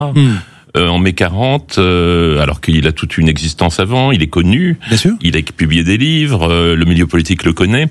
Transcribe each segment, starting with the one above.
En mai 40, alors qu'il a toute une existence avant, il est connu, bien sûr. Il a publié des livres, le milieu politique le connaît.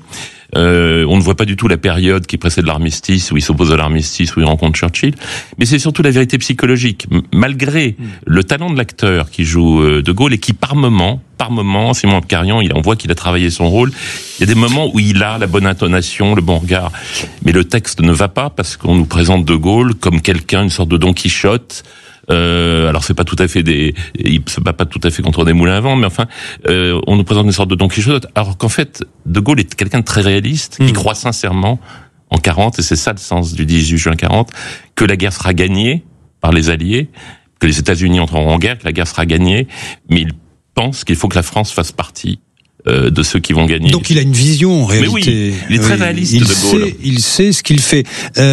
On ne voit pas du tout la période qui précède l'armistice, où il s'oppose à l'armistice, où il rencontre Churchill. Mais c'est surtout la vérité psychologique. Malgré le talent de l'acteur qui joue De Gaulle et qui par moment, Simon Abkarian, on voit qu'il a travaillé son rôle. Il y a des moments où il a la bonne intonation, le bon regard. Mais le texte ne va pas parce qu'on nous présente De Gaulle comme quelqu'un, une sorte de Don Quichotte. Alors c'est pas tout à fait il se bat pas tout à fait contre des moulins à vent, mais enfin, on nous présente une sorte de Don Quichotte, alors qu'en fait, De Gaulle est quelqu'un de très réaliste, qui croit sincèrement en 40, et c'est ça le sens du 18 juin 40, que la guerre sera gagnée par les Alliés, que les États-Unis entreront en guerre, que la guerre sera gagnée, mais il pense qu'il faut que la France fasse partie de ceux qui vont gagner. Donc il a une vision en réalité. Mais oui, il est très réaliste, De Gaulle. Il sait ce qu'il fait.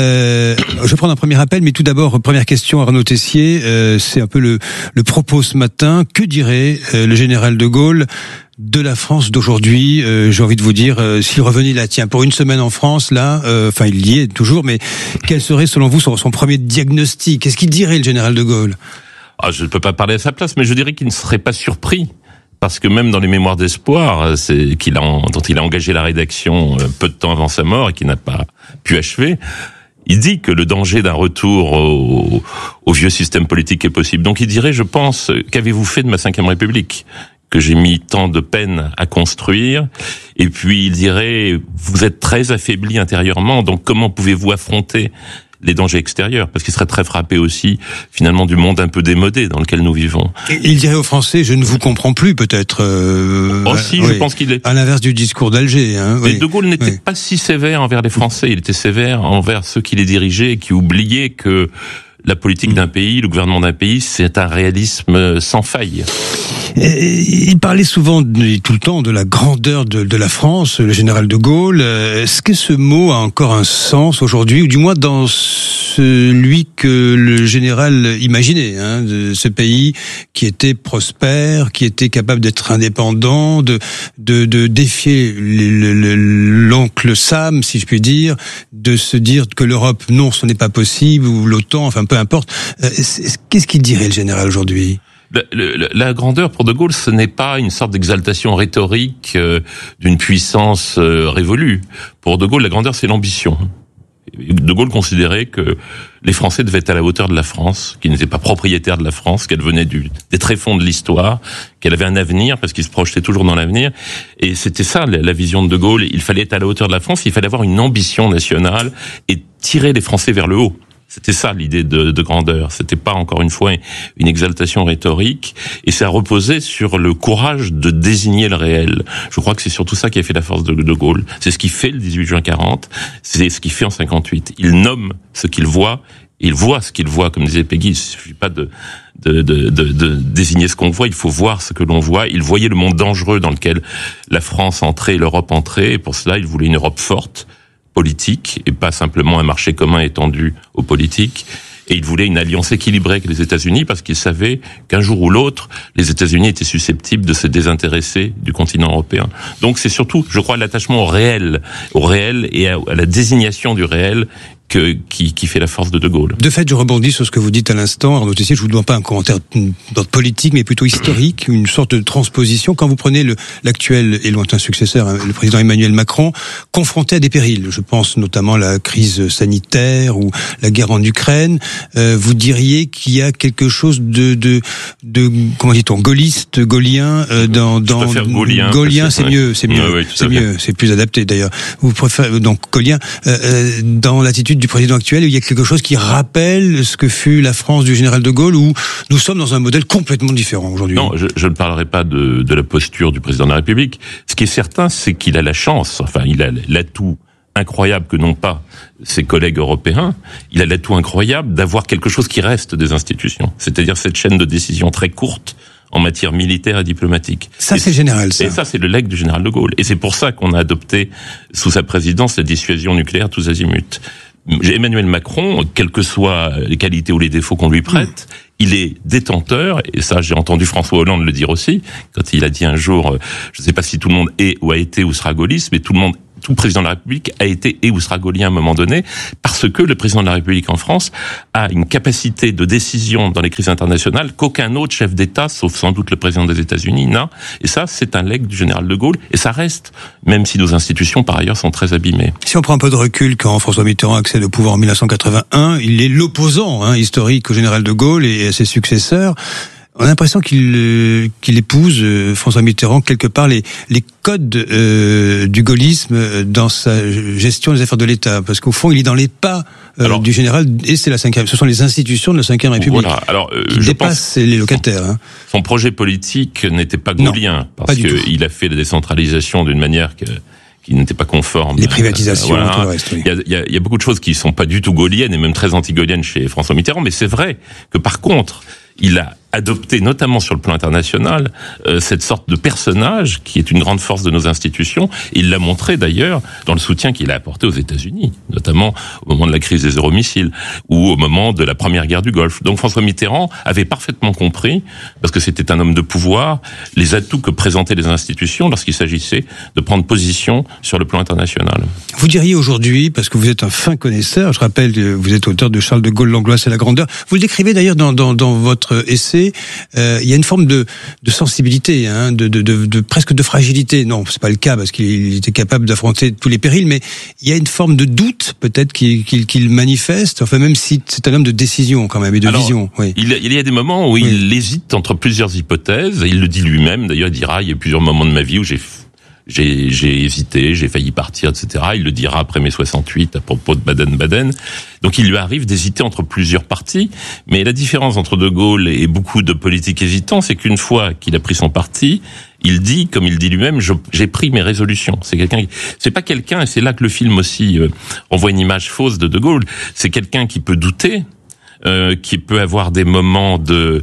Je vais prendre un premier appel, mais tout d'abord, première question, Arnaud Tessier. C'est un peu le propos ce matin. Que dirait le général De Gaulle de la France d'aujourd'hui? J'ai envie de vous dire, s'il revenait là, tiens, pour une semaine en France, là, il y est toujours, mais quel serait selon vous son premier diagnostic? Qu'est-ce qu'il dirait le général De Gaulle? Je ne peux pas parler à sa place, mais je dirais qu'il ne serait pas surpris. Parce que même dans les mémoires d'espoir, dont il a engagé la rédaction peu de temps avant sa mort et qui n'a pas pu achever, il dit que le danger d'un retour au vieux système politique est possible. Donc il dirait, je pense, qu'avez-vous fait de ma 5e République, que j'ai mis tant de peine à construire? Et puis il dirait, vous êtes très affaibli intérieurement, donc comment pouvez-vous affronter les dangers extérieurs, parce qu'il serait très frappé aussi, finalement, du monde un peu démodé dans lequel nous vivons. Et il dirait aux Français, je ne vous comprends plus, peut-être. Je pense qu'il est... À l'inverse du discours d'Alger. Mais De Gaulle n'était pas si sévère envers les Français, il était sévère envers ceux qui les dirigeaient et qui oubliaient que la politique d'un pays, le gouvernement d'un pays, c'est un réalisme sans faille. Il parlait souvent, tout le temps, de la grandeur de la France, le général de Gaulle. Est-ce que ce mot a encore un sens aujourd'hui, ou du moins dans celui que le général imaginait, de ce pays qui était prospère, qui était capable d'être indépendant, de défier l'oncle Sam, si je puis dire, de se dire que l'Europe, non, ce n'est pas possible, ou l'OTAN, enfin peu importe. Qu'est-ce qu'il dirait le général aujourd'hui ? La grandeur pour De Gaulle, ce n'est pas une sorte d'exaltation rhétorique d'une puissance révolue. Pour De Gaulle, la grandeur, c'est l'ambition. De Gaulle considérait que les Français devaient être à la hauteur de la France, qu'ils n'étaient pas propriétaires de la France, qu'elle venait des tréfonds de l'histoire, qu'elle avait un avenir, parce qu'il se projetait toujours dans l'avenir. Et c'était ça, la vision de Gaulle. Il fallait être à la hauteur de la France, il fallait avoir une ambition nationale et tirer les Français vers le haut. C'était ça l'idée de grandeur. C'était pas, encore une fois, une exaltation rhétorique, et ça reposait sur le courage de désigner le réel. Je crois que c'est surtout ça qui a fait la force de Gaulle. C'est ce qu'il fait le 18 juin 40, c'est ce qu'il fait en 58. Il nomme ce qu'il voit, il voit ce qu'il voit, comme disait Peggy. Il suffit pas de désigner ce qu'on voit, il faut voir ce que l'on voit. Il voyait le monde dangereux dans lequel la France entrait et l'Europe entrait, et pour cela, il voulait une Europe forte, politique, et pas simplement un marché commun étendu aux politiques. Et il voulait une alliance équilibrée avec les États-Unis, parce qu'il savait qu'un jour ou l'autre, les États-Unis étaient susceptibles de se désintéresser du continent européen. Donc c'est surtout, je crois, l'attachement au réel et à la désignation du réel qui fait la force de Gaulle. De fait, je rebondis sur ce que vous dites à l'instant, Arnaud Tessier. Je vous demande pas un commentaire d'ordre politique, mais plutôt historique, une sorte de transposition. Quand vous prenez l'actuel et lointain successeur, le président Emmanuel Macron, confronté à des périls, je pense notamment à la crise sanitaire ou la guerre en Ukraine, vous diriez qu'il y a quelque chose de comment dit-on, gaulliste, gaulien, dans gaulien, c'est mieux, c'est plus adapté d'ailleurs. Vous préférez donc gaulien dans l'attitude du président actuel, il y a quelque chose qui rappelle ce que fut la France du général de Gaulle, où nous sommes dans un modèle complètement différent aujourd'hui. Non, je ne parlerai pas de la posture du président de la République. Ce qui est certain, c'est qu'il a la chance, il a l'atout incroyable que n'ont pas ses collègues européens, il a l'atout incroyable d'avoir quelque chose qui reste des institutions, c'est-à-dire cette chaîne de décision très courte en matière militaire et diplomatique. Ça, c'est le général, ça. Et ça, c'est le legs du général de Gaulle. Et c'est pour ça qu'on a adopté, sous sa présidence, la dissuasion nucléaire tous azimuts. Emmanuel Macron, quelles que soient les qualités ou les défauts qu'on lui prête, il est détenteur, et ça j'ai entendu François Hollande le dire aussi, quand il a dit un jour, je ne sais pas si tout le monde est ou a été ou sera gaulliste, mais tout le monde tout président de la République a été et ou sera gaullien à un moment donné, parce que le président de la République en France a une capacité de décision dans les crises internationales qu'aucun autre chef d'État, sauf sans doute le président des États-Unis, n'a. Et ça, c'est un legs du général de Gaulle, et ça reste, même si nos institutions, par ailleurs, sont très abîmées. Si on prend un peu de recul, quand François Mitterrand accède au pouvoir en 1981, il est l'opposant historique au général de Gaulle et à ses successeurs. On a l'impression qu'il épouse, François Mitterrand, quelque part les codes du gaullisme dans sa gestion des affaires de l'État. Parce qu'au fond, il est dans les pas du général, et c'est ce sont les institutions de la Ve République. Voilà. Alors, qui dépassent les locataires. Son projet politique n'était pas gaulien, parce qu'il a fait la décentralisation d'une manière qui n'était pas conforme. Les privatisations, tout le reste, oui. Il y a beaucoup de choses qui sont pas du tout gaulliennes, et même très anti-gaulliennes chez François Mitterrand, mais c'est vrai que par contre, il a adopté, notamment sur le plan international, cette sorte de personnage qui est une grande force de nos institutions. Il l'a montré d'ailleurs dans le soutien qu'il a apporté aux États-Unis, notamment au moment de la crise des euromissiles ou au moment de la première guerre du Golfe. Donc François Mitterrand avait parfaitement compris, parce que c'était un homme de pouvoir, les atouts que présentaient les institutions lorsqu'il s'agissait de prendre position sur le plan international. Vous diriez aujourd'hui, parce que vous êtes un fin connaisseur, je rappelle que vous êtes auteur de Charles de Gaulle, l'angoisse et la grandeur, vous le décrivez d'ailleurs dans votre essai. Il y a une forme de sensibilité, de presque de fragilité. Non, c'est pas le cas parce qu'il était capable d'affronter tous les périls, mais il y a une forme de doute peut-être qu'il manifeste. Enfin, même si c'est un homme de décision quand même et de vision. Oui. Il y a des moments où il hésite entre plusieurs hypothèses. Il le dit lui-même. D'ailleurs, il dira il y a plusieurs moments de ma vie où j'ai hésité, j'ai failli partir, etc. Il le dira après mai 68 à propos de Baden-Baden. Donc il lui arrive d'hésiter entre plusieurs partis, mais la différence entre De Gaulle et beaucoup de politiques hésitants, c'est qu'une fois qu'il a pris son parti, il dit, comme il dit lui-même, j'ai pris mes résolutions. C'est pas quelqu'un, et c'est là que le film aussi envoie une image fausse de Gaulle, c'est quelqu'un qui peut douter, qui peut avoir des moments de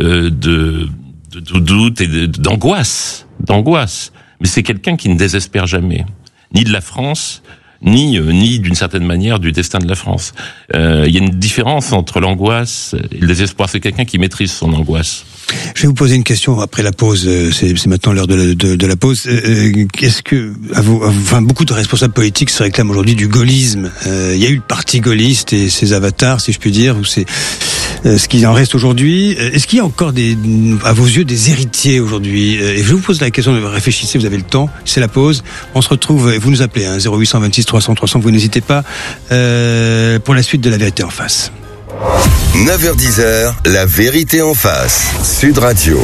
doute et d'angoisse. Mais c'est quelqu'un qui ne désespère jamais, ni de la France, ni d'une certaine manière du destin de la France. Il y a une différence entre l'angoisse et le désespoir. C'est quelqu'un qui maîtrise son angoisse. Je vais vous poser une question après la pause. C'est maintenant l'heure de la pause. Est-ce que, beaucoup de responsables politiques se réclament aujourd'hui du gaullisme. Il y a eu le parti gaulliste et ses avatars, si je puis dire, ou c'est ce qui en reste aujourd'hui. Est-ce qu'il y a encore à vos yeux, des héritiers aujourd'hui? Et je vous pose la question, réfléchissez, vous avez le temps. C'est la pause. On se retrouve. Vous nous appelez 0826 300 300. Vous n'hésitez pas pour la suite de La Vérité en face. 9h-10h, La Vérité en face. Sud Radio.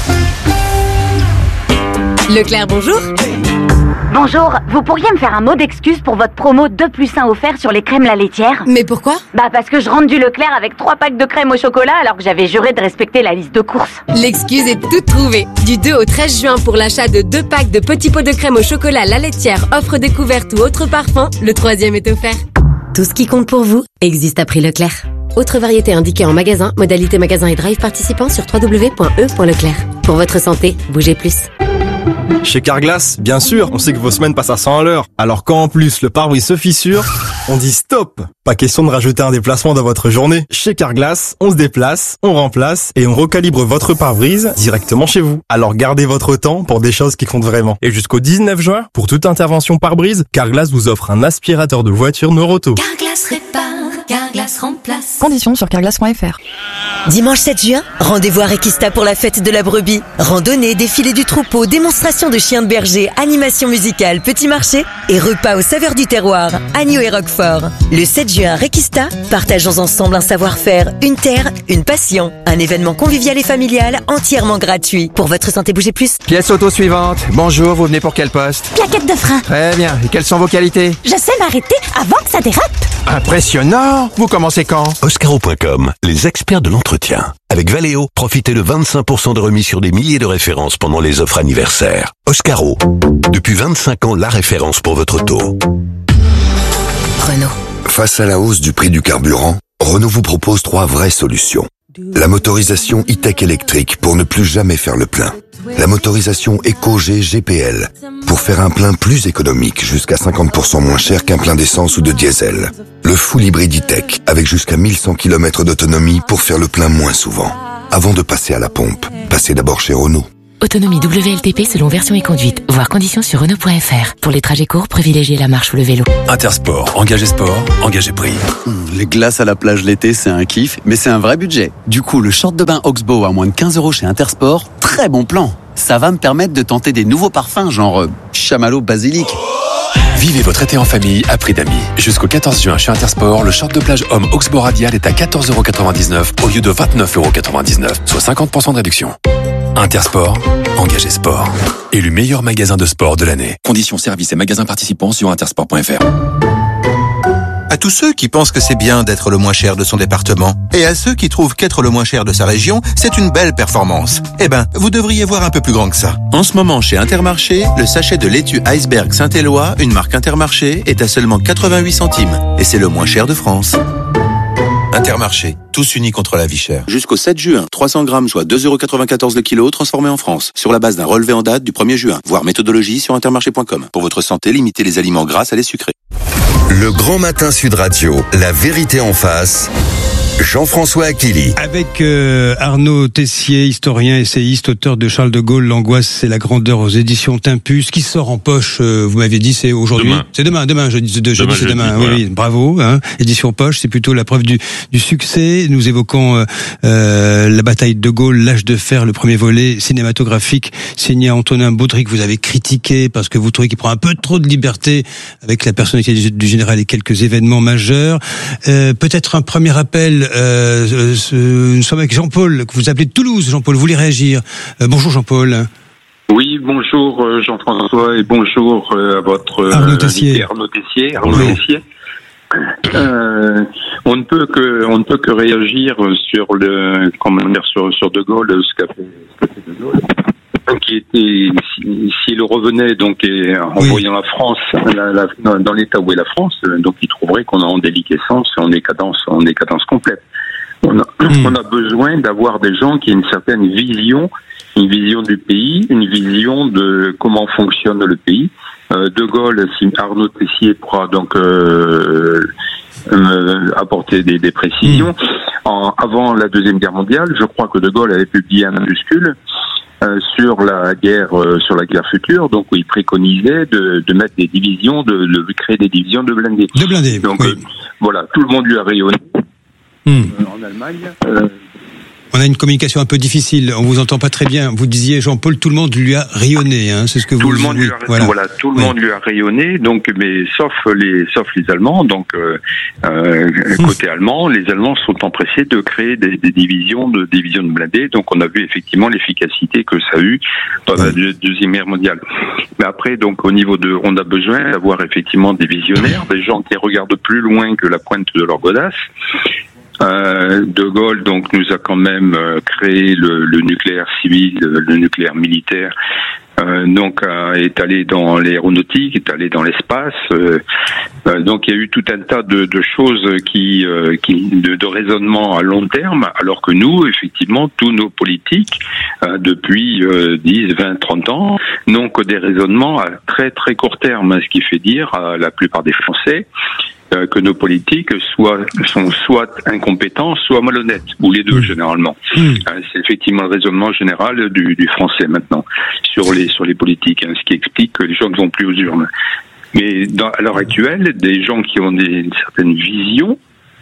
Leclerc, bonjour. Bonjour, vous pourriez me faire un mot d'excuse pour votre promo 2+1 offert sur les crèmes La Laitière? Mais pourquoi? Parce que je rentre du Leclerc avec 3 packs de crème au chocolat alors que j'avais juré de respecter la liste de courses. L'excuse est toute trouvée. Du 2 au 13 juin pour l'achat de 2 packs de petits pots de crème au chocolat La Laitière, offre découverte ou autre parfum, le 3e est offert. Tout ce qui compte pour vous existe à prix Leclerc. Autre variété indiquée en magasin, modalité magasin et drive participant sur www.e.leclerc. Pour votre santé, bougez plus. Chez Carglass, bien sûr, on sait que vos semaines passent à 100 à l'heure. Alors quand en plus le pare-brise se fissure, on dit stop. Pas question de rajouter un déplacement dans votre journée. Chez Carglass, on se déplace, on remplace et on recalibre votre pare-brise directement chez vous. Alors gardez votre temps pour des choses qui comptent vraiment. Et jusqu'au 19 juin, pour toute intervention pare-brise, Carglass vous offre un aspirateur de voiture Noroto. Carglass répare, Carglass remplace. Conditions sur carglass.fr. Dimanche 7 juin, rendez-vous à Requista pour la fête de la brebis. Randonnée, défilé du troupeau, démonstration de chiens de berger, animation musicale, petit marché et repas aux saveurs du terroir, agneau et roquefort. Le 7 juin à Requista, partageons ensemble un savoir-faire, une terre, une passion. Un événement convivial et familial entièrement gratuit. Pour votre santé, bougez plus. Pièce auto suivante. Bonjour, vous venez pour quel poste? Plaquette de frein. Très bien. Et quelles sont vos qualités? Je sais m'arrêter avant que ça dérape. Impressionnant. Vous commencez quand? Oscaro.com, les experts de l'entretien. Avec Valeo, profitez de 25% de remise sur des milliers de références pendant les offres anniversaires. Oscaro, depuis 25 ans, la référence pour votre auto. Renault. Face à la hausse du prix du carburant, Renault vous propose 3 vraies solutions. La motorisation e-tech électrique pour ne plus jamais faire le plein. La motorisation EcoG GPL pour faire un plein plus économique, jusqu'à 50% moins cher qu'un plein d'essence ou de diesel. Le full hybride e-tech avec jusqu'à 1100 km d'autonomie pour faire le plein moins souvent. Avant de passer à la pompe, passez d'abord chez Renault. Autonomie WLTP selon version et conduite. Voir conditions sur Renault.fr. Pour les trajets courts, privilégiez la marche ou le vélo. Intersport, sport, engagé prix. Les glaces à la plage l'été, c'est un kiff, mais c'est un vrai budget. Du coup, le short de bain Oxbow à moins de 15 € chez Intersport, très bon plan. Ça va me permettre de tenter des nouveaux parfums, genre chamallow basilic. Vivez votre été en famille à prix d'amis. Jusqu'au 14 juin chez Intersport, le short de plage homme Oxbow Radial est à 14,99 € au lieu de 29,99 €, soit 50% de réduction. Intersport, engagé sport. Élu meilleur magasin de sport de l'année. Conditions, services et magasins participants sur intersport.fr. À tous ceux qui pensent que c'est bien d'être le moins cher de son département, et à ceux qui trouvent qu'être le moins cher de sa région, c'est une belle performance. Eh ben, vous devriez voir un peu plus grand que ça. En ce moment, chez Intermarché, le sachet de laitue Iceberg Saint-Éloi, une marque Intermarché, est à seulement 88 centimes. Et c'est le moins cher de France. Intermarché, tous unis contre la vie chère. Jusqu'au 7 juin, 300 grammes, soit 2,94 € le kilo, transformés en France. Sur la base d'un relevé en date du 1er juin. Voir méthodologie sur intermarché.com. Pour votre santé, limitez les aliments gras, salés, sucrés. Le Grand Matin Sud Radio, la vérité en face. Jean-François Achilly. Avec Arnaud Tessier, historien, essayiste, auteur de Charles de Gaulle, l'angoisse c'est la grandeur aux éditions Tempus, qui sort en poche, vous m'avez dit, c'est aujourd'hui. C'est demain, jeudi c'est demain. Voilà. Oui, bravo, hein. Édition poche, c'est plutôt la preuve du succès. Nous évoquons la bataille de Gaulle, l'âge de fer, le premier volet cinématographique signé Antonin Baudric. Vous avez critiqué parce que vous trouvez qu'il prend un peu trop de liberté avec la personnalité du général et quelques événements majeurs. Peut-être un premier appel. Nous sommes avec Jean-Paul, que vous appelez de Toulouse. Jean-Paul, vous voulez réagir? Bonjour Jean-Paul. Oui, bonjour Jean-François et bonjour à votre Arnaud Tessier. Arnaud Tessier. On ne peut que réagir sur sur De Gaulle, ce qu'a fait De Gaulle, qui était s'il revenait donc en voyant la France dans l'état où est la France, donc il trouverait qu'on est en déliquescence, en décadence complète. On a besoin d'avoir des gens qui aient une certaine vision du pays, une vision de comment fonctionne le pays. De Gaulle, si Arnaud Tessier pourra donc apporter des précisions. Avant la Deuxième Guerre mondiale, je crois que De Gaulle avait publié un manuscrit sur la guerre future, donc où il préconisait de mettre des divisions, de créer des divisions de blindés. Donc oui. Voilà, tout le monde lui a rayonné. En Allemagne. On a une communication un peu difficile, on vous entend pas très bien. Vous disiez, Jean-Paul, tout le monde lui a rayonné, hein, c'est ce que vous dites. Tout le monde lui a rayonné, donc, mais sauf les Allemands, donc, côté allemand, les Allemands sont empressés de créer des divisions de blindés, donc on a vu effectivement l'efficacité que ça a eu pendant la Deuxième Guerre mondiale. Mais après, donc, on a besoin d'avoir effectivement des visionnaires, des gens qui regardent plus loin que la pointe de leur godasse. De Gaulle donc nous a quand même créé le nucléaire civil, le nucléaire militaire. Donc est allé dans l'aéronautique, est allé dans l'espace. Donc il y a eu tout un tas de choses de raisonnement à long terme, alors que nous, effectivement, tous nos politiques depuis 10, 20, 30 ans n'ont que des raisonnements à très très court terme, ce qui fait dire à la plupart des Français que nos politiques sont soit incompétents, soit malhonnêtes, ou les deux généralement. C'est effectivement le raisonnement général du Français maintenant sur les politiques, ce qui explique que les gens ne vont plus aux urnes. Mais à l'heure actuelle, des gens qui ont une certaine vision,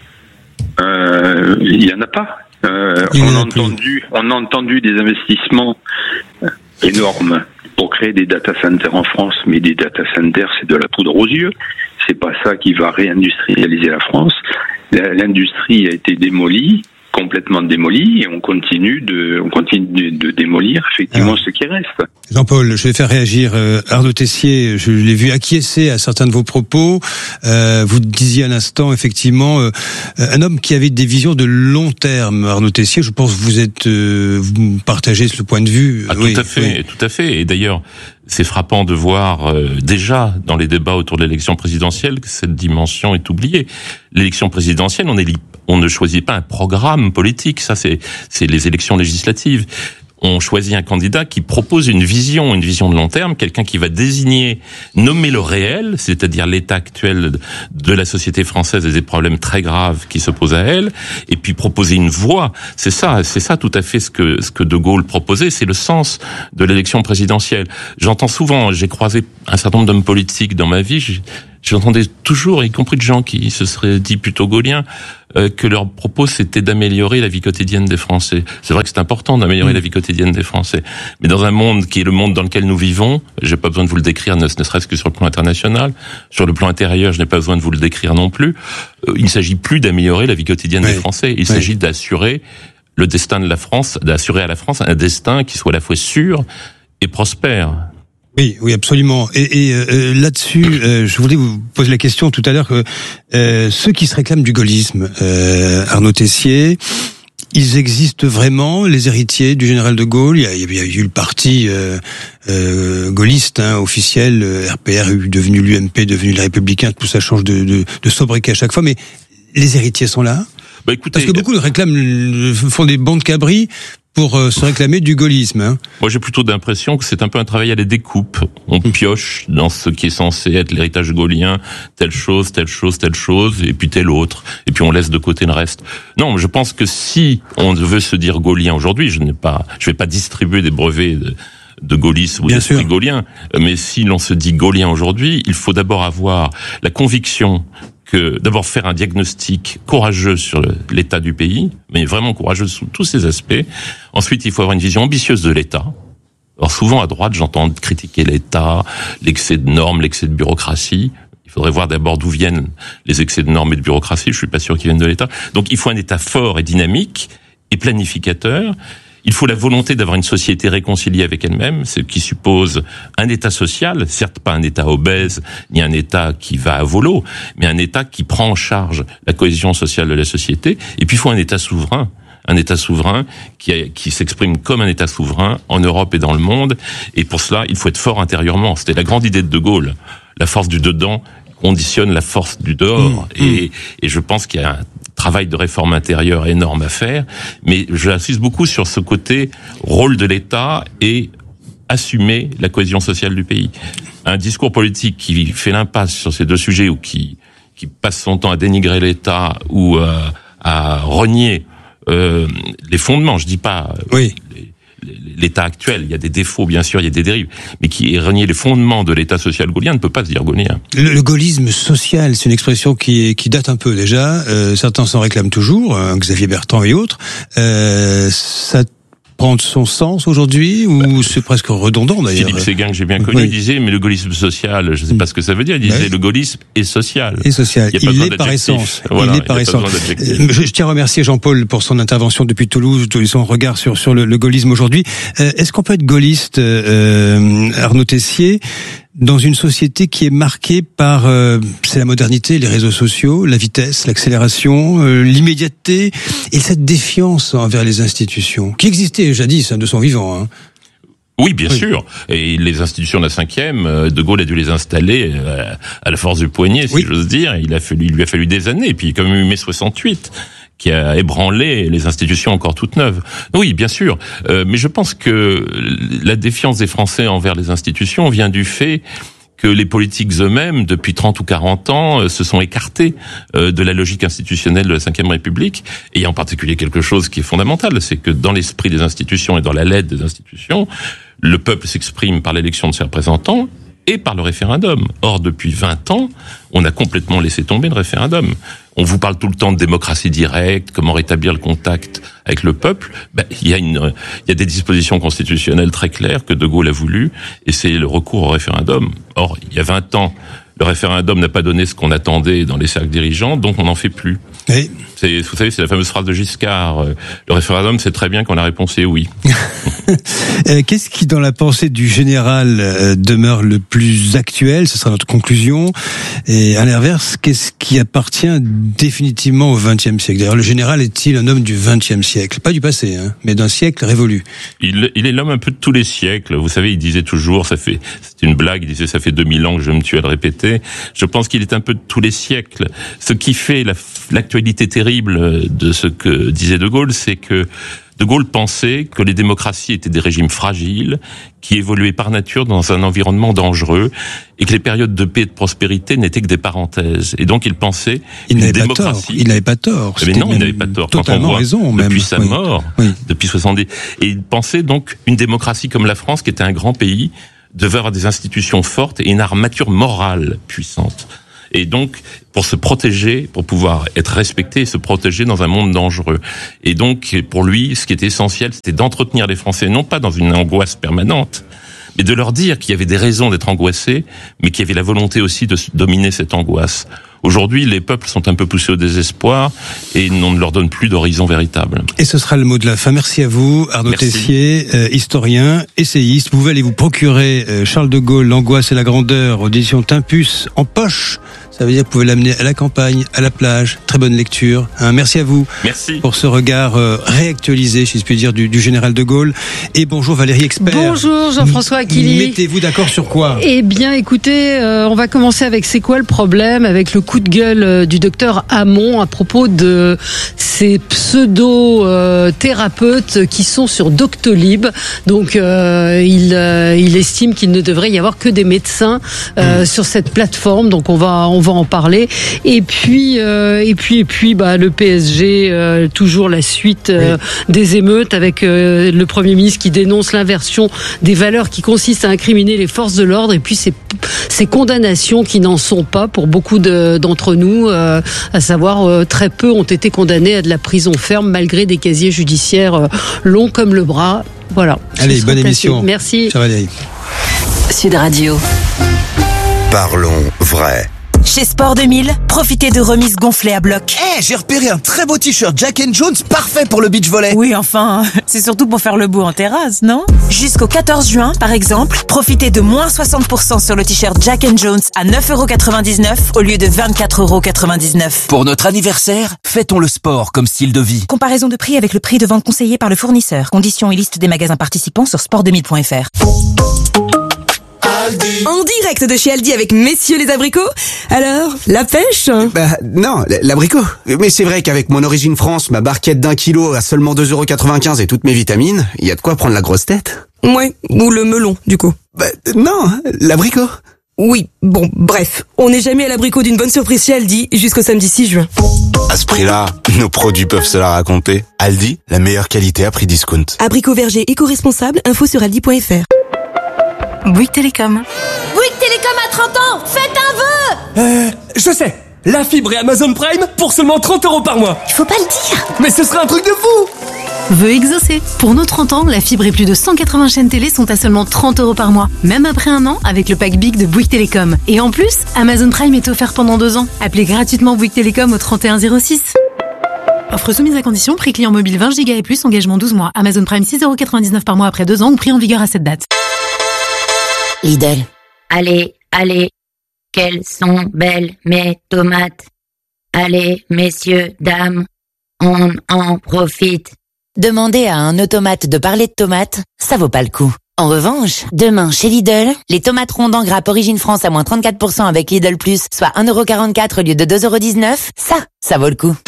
il y en a pas. On a entendu des investissements énormes pour créer des data centers en France, mais des data centers, c'est de la poudre aux yeux. C'est pas ça qui va réindustrialiser la France. L'industrie a été démolie, complètement démolie, et on continue de démolir effectivement ce qui reste. Jean-Paul, je vais faire réagir Arnaud Tessier. Je l'ai vu acquiescer à certains de vos propos. Vous disiez à l'instant effectivement un homme qui avait des visions de long terme. Arnaud Tessier, je pense que vous partagez ce point de vue. Tout à fait. Et d'ailleurs, c'est frappant de voir déjà dans les débats autour de l'élection présidentielle que cette dimension est oubliée. L'élection présidentielle, on ne choisit pas un programme politique. Ça, c'est les élections législatives. on choisit un candidat qui propose une vision de long terme, quelqu'un qui va nommer le réel, c'est-à-dire l'état actuel de la société française et des problèmes très graves qui se posent à elle, et puis proposer une voie. C'est ça tout à fait ce que De Gaulle proposait, c'est le sens de l'élection présidentielle. J'entends souvent, j'ai croisé un certain nombre d'hommes politiques dans ma vie, j'entendais toujours, y compris de gens qui se seraient dit plutôt gaulliens, que leur propos c'était d'améliorer la vie quotidienne des Français. C'est vrai que c'est important d'améliorer la vie quotidienne des Français. Mais dans un monde qui est le monde dans lequel nous vivons, j'ai pas besoin de vous le décrire, ne serait-ce que sur le plan international. Sur le plan intérieur, je n'ai pas besoin de vous le décrire non plus. Il ne s'agit plus d'améliorer la vie quotidienne des Français. Il s'agit d'assurer le destin de la France, d'assurer à la France un destin qui soit à la fois sûr et prospère. Oui, absolument. Et là-dessus, je voulais vous poser la question tout à l'heure que ceux qui se réclament du gaullisme, Arnaud Tessier, ils existent vraiment, les héritiers du général de Gaulle. Il y a eu le parti gaulliste officiel, RPR devenu l'UMP, devenu les Républicains, tout ça change de sobriquet à chaque fois, mais les héritiers sont là. Écoutez, parce que beaucoup le réclament, font des bancs de cabri pour se réclamer du gaullisme. Moi, j'ai plutôt l'impression que c'est un peu un travail à la découpe. On pioche dans ce qui est censé être l'héritage gaulien, telle chose, et puis telle autre. Et puis on laisse de côté le reste. Non, je pense que si on veut se dire gaulien aujourd'hui, je vais pas distribuer des brevets de gaullisme ou d'esprit gaulien, mais si l'on se dit gaulien aujourd'hui, il faut d'abord avoir la conviction que d'abord faire un diagnostic courageux sur l'état du pays, mais vraiment courageux sous tous ses aspects. Ensuite, il faut avoir une vision ambitieuse de l'État. Alors souvent à droite, j'entends critiquer l'État, l'excès de normes, l'excès de bureaucratie. Il faudrait voir d'abord d'où viennent les excès de normes et de bureaucratie. Je suis pas sûr qu'ils viennent de l'État. Donc il faut un État fort et dynamique et planificateur. Il faut la volonté d'avoir une société réconciliée avec elle-même, ce qui suppose un État social, certes pas un État obèse, ni un État qui va à volo, mais un État qui prend en charge la cohésion sociale de la société. Et puis il faut un État souverain qui s'exprime comme un État souverain en Europe et dans le monde. Et pour cela, il faut être fort intérieurement. C'était la grande idée de Gaulle. La force du dedans conditionne la force du dehors. Et je pense qu'il y a un travail de réforme intérieure énorme à faire, mais j'insiste beaucoup sur ce côté rôle de l'État et assumer la cohésion sociale du pays. Un discours politique qui fait l'impasse sur ces deux sujets ou qui passe son temps à dénigrer l'État ou à renier les fondements, je dis pas l'État actuel, il y a des défauts bien sûr, il y a des dérives, mais qui renier les fondements de l'État social gaulien ne peut pas se dire gaulien. Le gaullisme social, c'est une expression qui date un peu déjà, certains s'en réclament toujours, Xavier Bertrand et autres, ça prend son sens aujourd'hui ou c'est presque redondant d'ailleurs? Philippe Séguin, que j'ai bien connu, disait mais le gaullisme social, je ne sais pas ce que ça veut dire, il disait le gaullisme est social. Et social. Il est par essence. Voilà, il est par essence. Je tiens à remercier Jean-Paul pour son intervention depuis Toulouse, son regard sur le gaullisme aujourd'hui. Est-ce qu'on peut être gaulliste, Arnaud Tessier, dans une société qui est marquée par c'est la modernité, les réseaux sociaux, la vitesse, l'accélération, l'immédiateté et cette défiance envers les institutions qui existait jadis de son vivant. Oui, bien sûr. Et les institutions de la 5e, De Gaulle a dû les installer à la force du poignet, si j'ose dire. Il lui a fallu des années. Et puis, comme eu mai 68, qui a ébranlé les institutions encore toutes neuves. Oui, bien sûr. Mais je pense que la défiance des Français envers les institutions vient du fait que les politiques eux-mêmes, depuis 30 ou 40 ans, se sont écartés de la logique institutionnelle de la Ve République. Et il y a en particulier quelque chose qui est fondamental, c'est que dans l'esprit des institutions et dans la lettre des institutions, le peuple s'exprime par l'élection de ses représentants et par le référendum. Or, depuis 20 ans, on a complètement laissé tomber le référendum. On vous parle tout le temps de démocratie directe, comment rétablir le contact avec le peuple. Il y a des dispositions constitutionnelles très claires que De Gaulle a voulu, et c'est le recours au référendum. Or, il y a 20 ans, le référendum n'a pas donné ce qu'on attendait dans les cercles dirigeants, donc on n'en fait plus. Oui. Vous savez, c'est la fameuse phrase de Giscard. Le référendum, c'est très bien quand la réponse est oui. Qu'est-ce qui, dans la pensée du général, demeure le plus actuel? Ce sera notre conclusion. Et à l'inverse, qu'est-ce qui appartient définitivement au XXe siècle? D'ailleurs, le général est-il un homme du XXe siècle? Pas du passé, mais d'un siècle révolu. Il est l'homme un peu de tous les siècles. Vous savez, il disait toujours, c'est une blague, il disait ça fait 2000 ans que je me tue à le répéter. Je pense qu'il est un peu de tous les siècles. Ce qui fait l'actualité terrible de ce que disait De Gaulle, c'est que De Gaulle pensait que les démocraties étaient des régimes fragiles, qui évoluaient par nature dans un environnement dangereux, et que les périodes de paix et de prospérité n'étaient que des parenthèses. Et donc il pensait il n'avait pas tort. Mais non, il n'avait pas tort. Quand on voit depuis sa mort, depuis 70, et il pensait donc une démocratie comme la France, qui était un grand pays, devait avoir des institutions fortes et une armature morale puissante. Et donc, pour se protéger, pour pouvoir être respecté et se protéger dans un monde dangereux. Et donc, pour lui, ce qui était essentiel, c'était d'entretenir les Français, non pas dans une angoisse permanente, mais de leur dire qu'il y avait des raisons d'être angoissés, mais qu'il y avait la volonté aussi de dominer cette angoisse. Aujourd'hui, les peuples sont un peu poussés au désespoir et on ne leur donne plus d'horizon véritable. Et ce sera le mot de la fin. Merci à vous, Arnaud Tessier, historien, essayiste. Vous pouvez aller vous procurer Charles de Gaulle, l'angoisse et la grandeur, aux éditions Timpus, en poche. Ça veut dire que vous pouvez l'amener à la campagne, à la plage. Très bonne lecture. Merci à vous. Merci. Pour ce regard réactualisé, si je puis dire, du général de Gaulle. Et bonjour Valérie Expert. Bonjour Jean-François Aquili. Mettez-vous d'accord sur quoi ? Eh bien, écoutez, on va commencer avec c'est quoi le problème avec le coup de gueule du docteur Hamon à propos de ces pseudo-thérapeutes qui sont sur Doctolib. Donc, il estime qu'il ne devrait y avoir que des médecins sur cette plateforme. Donc, on va en parler. Et puis, le PSG, toujours la suite des émeutes avec le Premier ministre qui dénonce l'inversion des valeurs qui consistent à incriminer les forces de l'ordre. Et puis, ces condamnations qui n'en sont pas pour beaucoup d'entre nous, à savoir très peu ont été condamnés à de la prison ferme malgré des casiers judiciaires longs comme le bras. Voilà. Allez, bonne émission. Merci. Ciao Valérie. Sud Radio. Parlons vrai. Chez Sport 2000, profitez de remises gonflées à bloc. J'ai repéré un très beau t-shirt Jack & Jones, parfait pour le beach volley. Oui, enfin, c'est surtout pour faire le beau en terrasse, non ? Jusqu'au 14 juin, par exemple, profitez de moins 60% sur le t-shirt Jack & Jones à 9,99€ au lieu de 24,99€. Pour notre anniversaire, fêtons le sport comme style de vie. Comparaison de prix avec le prix de vente conseillé par le fournisseur. Conditions et liste des magasins participants sur sport2000.fr. En direct de chez Aldi avec messieurs les abricots. Alors, la pêche ? Non, l'abricot. Mais c'est vrai qu'avec mon origine France, ma barquette d'1 kilo à seulement 2,95€ et toutes mes vitamines, il y a de quoi prendre la grosse tête. Ouais, ou le melon, du coup. Non, l'abricot. Oui, bon, bref. On n'est jamais à l'abricot d'une bonne surprise chez Aldi jusqu'au samedi 6 juin. À ce prix-là, nos produits peuvent se la raconter. Aldi, la meilleure qualité à prix discount. Abricot verger éco-responsable, info sur aldi.fr. Bouygues Télécom. Bouygues Télécom a 30 ans, faites un vœu. Je sais. La fibre et Amazon Prime pour seulement 30€ par mois. Il faut pas le dire. Mais ce serait un truc de fou. Vœu exaucé. Pour nos 30 ans, la fibre et plus de 180 chaînes télé sont à seulement 30€ par mois. Même après un an, avec le pack Big de Bouygues Télécom. Et en plus, Amazon Prime est offert pendant 2 ans. Appelez gratuitement Bouygues Télécom au 3106. Offre soumise à condition, prix client mobile 20 Go et plus, engagement 12 mois. Amazon Prime 6,99€ par mois après 2 ans ou prix en vigueur à cette date. Lidl. Allez, quelles sont belles mes tomates. Allez, messieurs, dames, on en profite. Demandez à un automate de parler de tomates, ça vaut pas le coup. En revanche, demain chez Lidl, les tomates rondes en grappe Origine France à moins 34% avec Lidl Plus, soit 1,44€ au lieu de 2,19€, ça vaut le coup.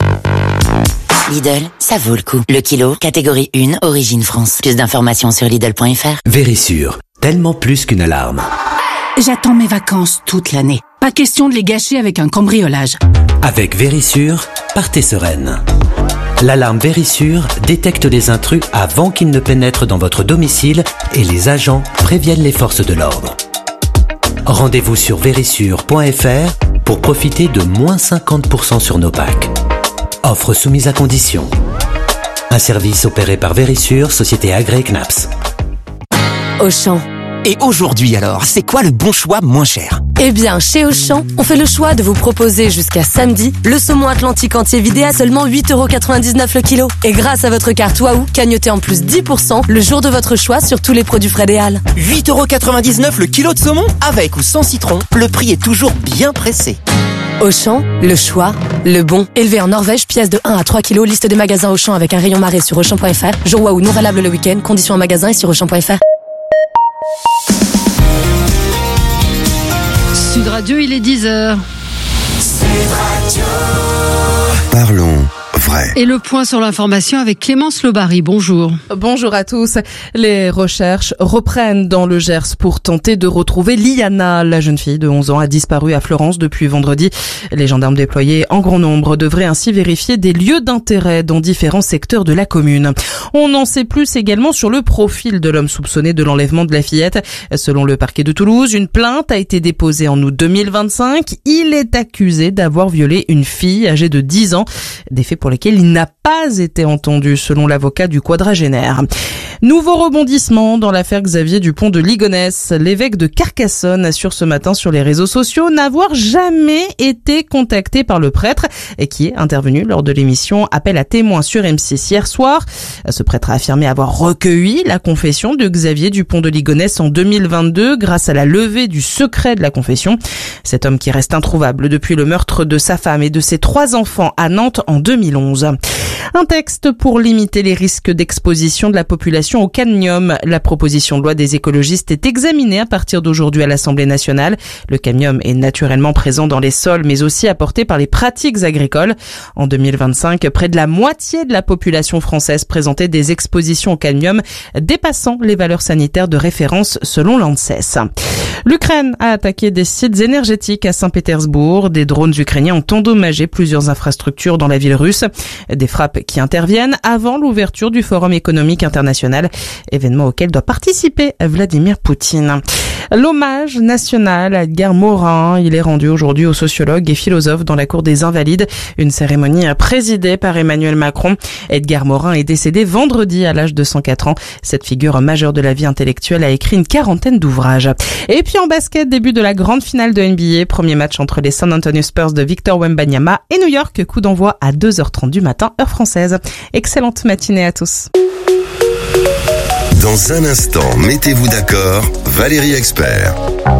Lidl, ça vaut le coup. Le kilo, catégorie 1, Origine France. Plus d'informations sur Lidl.fr. Vérissure, tellement plus qu'une alarme. J'attends mes vacances toute l'année. Pas question de les gâcher avec un cambriolage. Avec Vérissure, partez sereine. L'alarme Vérissure détecte les intrus avant qu'ils ne pénètrent dans votre domicile et les agents préviennent les forces de l'ordre. Rendez-vous sur vérissure.fr pour profiter de moins 50% sur nos packs. Offre soumise à condition. Un service opéré par Vérissure, société agréée CNAPS. Auchan. Et aujourd'hui alors, c'est quoi le bon choix moins cher ? Eh bien, chez Auchan, on fait le choix de vous proposer jusqu'à samedi le saumon atlantique entier vidé à seulement 8,99€ le kilo. Et grâce à votre carte Waouh, cagnotez en plus 10% le jour de votre choix sur tous les produits Fred et Al. 8,99€ le kilo de saumon, avec ou sans citron, le prix est toujours bien pressé. Auchan, le choix, le bon. Élevé en Norvège, pièce de 1 à 3 kilos, liste des magasins Auchan avec un rayon marée sur Auchan.fr. Jour Waouh non valable le week-end, conditions en magasin et sur Auchan.fr. Sud Radio, il est 10h. Parlons vrai. Et le point sur l'information avec Clémence Lobary. Bonjour. Bonjour à tous. Les recherches reprennent dans le Gers pour tenter de retrouver Liana. La jeune fille de 11 ans a disparu à Florence depuis vendredi. Les gendarmes déployés en grand nombre devraient ainsi vérifier des lieux d'intérêt dans différents secteurs de la commune. On en sait plus également sur le profil de l'homme soupçonné de l'enlèvement de la fillette. Selon le parquet de Toulouse, une plainte a été déposée en août 2025. Il est accusé d'avoir violé une fille âgée de 10 ans. Des faits pour lesquels il n'a pas été entendu, selon l'avocat du quadragénaire. Nouveau rebondissement dans l'affaire Xavier Dupont de Ligonnès. L'évêque de Carcassonne assure ce matin sur les réseaux sociaux n'avoir jamais été contacté par le prêtre et qui est intervenu lors de l'émission Appel à témoins sur M6 hier soir. Ce prêtre a affirmé avoir recueilli la confession de Xavier Dupont de Ligonnès en 2022 grâce à la levée du secret de la confession. Cet homme qui reste introuvable depuis le meurtre de sa femme et de ses 3 enfants à Nantes en 2011. Un texte pour limiter les risques d'exposition de la population au cadmium. La proposition de loi des écologistes est examinée à partir d'aujourd'hui à l'Assemblée nationale. Le cadmium est naturellement présent dans les sols, mais aussi apporté par les pratiques agricoles. En 2025, près de la moitié de la population française présentait des expositions au cadmium, dépassant les valeurs sanitaires de référence selon l'ANSES. L'Ukraine a attaqué des sites énergétiques à Saint-Pétersbourg. Des drones ukrainiens ont endommagé plusieurs infrastructures dans la ville russe. Des frappes qui interviennent avant l'ouverture du Forum économique international, événement auquel doit participer Vladimir Poutine. L'hommage national à Edgar Morin, il est rendu aujourd'hui aux sociologues et philosophes dans la cour des Invalides. Une cérémonie présidée par Emmanuel Macron. Edgar Morin est décédé vendredi à l'âge de 104 ans. Cette figure majeure de la vie intellectuelle a écrit une 40aine d'ouvrages. Et puis en basket, début de la grande finale de NBA. Premier match entre les San Antonio Spurs de Victor Wembanyama et New York. Coup d'envoi à 2h30 du matin, heure française. Excellente matinée à tous. Dans un instant, mettez-vous d'accord, Valérie Expert.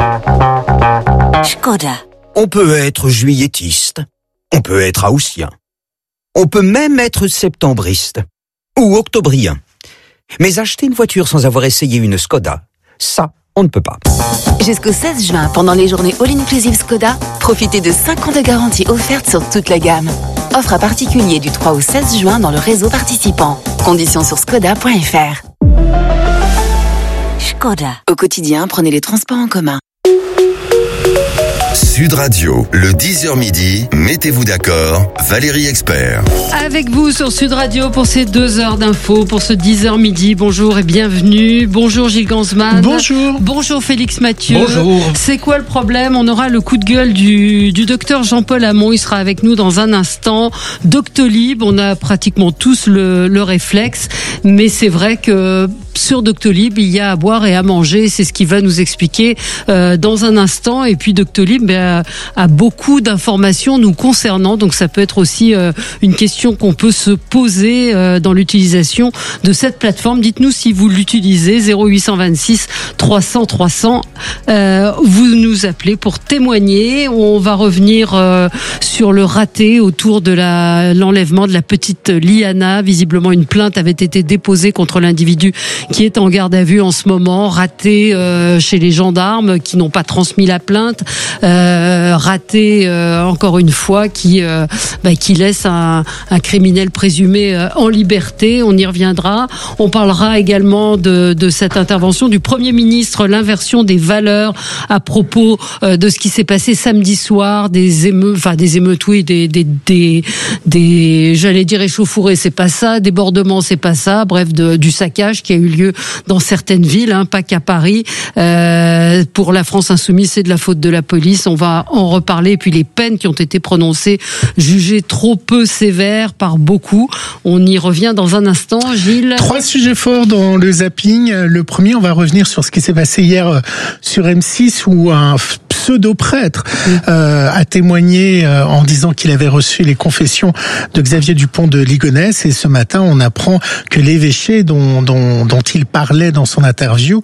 Škoda. On peut être juilletiste, on peut être haussien, on peut même être septembriste ou octobrien. Mais acheter une voiture sans avoir essayé une Škoda, ça, on ne peut pas. Jusqu'au 16 juin, pendant les journées All-Inclusive Škoda, profitez de 5 ans de garantie offerte sur toute la gamme. Offre à particulier du 3 au 16 juin dans le réseau participant. Conditions sur skoda.fr. Škoda. Au quotidien, prenez les transports en commun. Sud Radio, le 10h midi, mettez-vous d'accord, Valérie Expert. Avec vous sur Sud Radio pour ces 2 heures d'infos, pour ce 10h midi. Bonjour et bienvenue. Bonjour Gilles Gansman. Bonjour. Bonjour Félix Mathieu. Bonjour. C'est quoi le problème? On aura le coup de gueule du docteur Jean-Paul Hamon. Il sera avec nous dans un instant. Doctolib, on a pratiquement tous le réflexe, mais c'est vrai que sur Doctolib, il y a à boire et à manger. C'est ce qu'il va nous expliquer dans un instant. Et puis Doctolib a beaucoup d'informations nous concernant. Donc ça peut être aussi une question qu'on peut se poser dans l'utilisation de cette plateforme. Dites-nous si vous l'utilisez. 0826 300 300. Vous nous appelez pour témoigner. On va revenir sur le raté autour de l'enlèvement de la petite Liana. Visiblement, une plainte avait été déposée contre l'individu qui est en garde à vue en ce moment, raté chez les gendarmes qui n'ont pas transmis la plainte, raté encore une fois qui laisse un criminel présumé en liberté. On y reviendra. On parlera également de cette intervention du Premier ministre, l'inversion des valeurs à propos de ce qui s'est passé samedi soir, des émeutes, oui, des j'allais dire échauffourées, c'est pas ça, débordements, c'est pas ça, bref, du saccage qui a eu lieu dans certaines villes, pas qu'à Paris. Pour la France insoumise, c'est de la faute de la police. On va en reparler. Et puis les peines qui ont été prononcées, jugées trop peu sévères par beaucoup. On y revient dans un instant, Gilles. 3 sujets forts dans le zapping. Le premier, on va revenir sur ce qui s'est passé hier sur M6 où un pseudo-prêtre a témoigné en disant qu'il avait reçu les confessions de Xavier Dupont de Ligonnès. Et ce matin, on apprend que l'évêché dont il parlait dans son interview,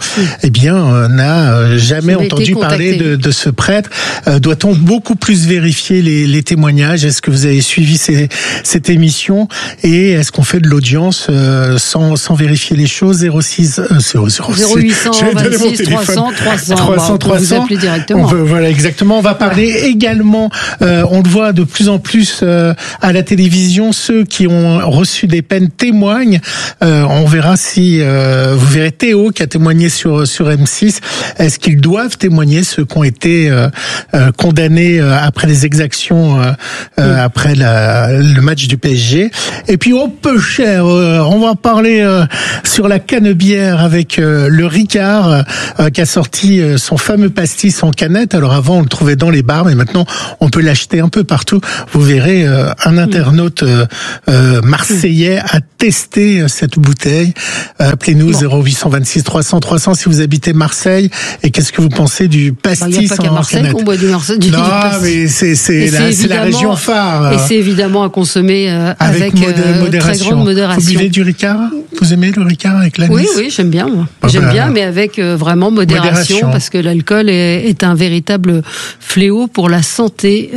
n'a jamais entendu parler de ce prêtre. Doit-on beaucoup plus vérifier les témoignages? Est-ce que vous avez suivi cette émission? Et est-ce qu'on fait de l'audience sans vérifier les choses? 0800 26 300 300. Vous appelez directement. Voilà, exactement. On va parler également, on le voit de plus en plus à la télévision, ceux qui ont reçu des peines témoignent. On verra si vous verrez Théo qui a témoigné sur M6. Est-ce qu'ils doivent témoigner, ceux qui ont été condamnés après les exactions, après le match du PSG. Et puis peu cher, on va parler sur la canebière avec le Ricard qui a sorti son fameux pastis en canette. Alors avant on le trouvait dans les bars, mais maintenant on peut l'acheter un peu partout. Vous verrez un internaute marseillais a testé cette bouteille. Appelez-nous 0826 300 300 si vous habitez Marseille. Et qu'est-ce que vous pensez du pastis en canette? Il n'y a pas qu'à Marseille qu'on boit du Marseille. Non, mais c'est la région phare. Et c'est évidemment à consommer avec très grande modération. Vous buvez du Ricard? Vous aimez le Ricard avec l'anis? Oui, j'aime bien. Moi. J'aime bien, mais avec vraiment modération, parce que l'alcool est un véritable fléau pour la santé.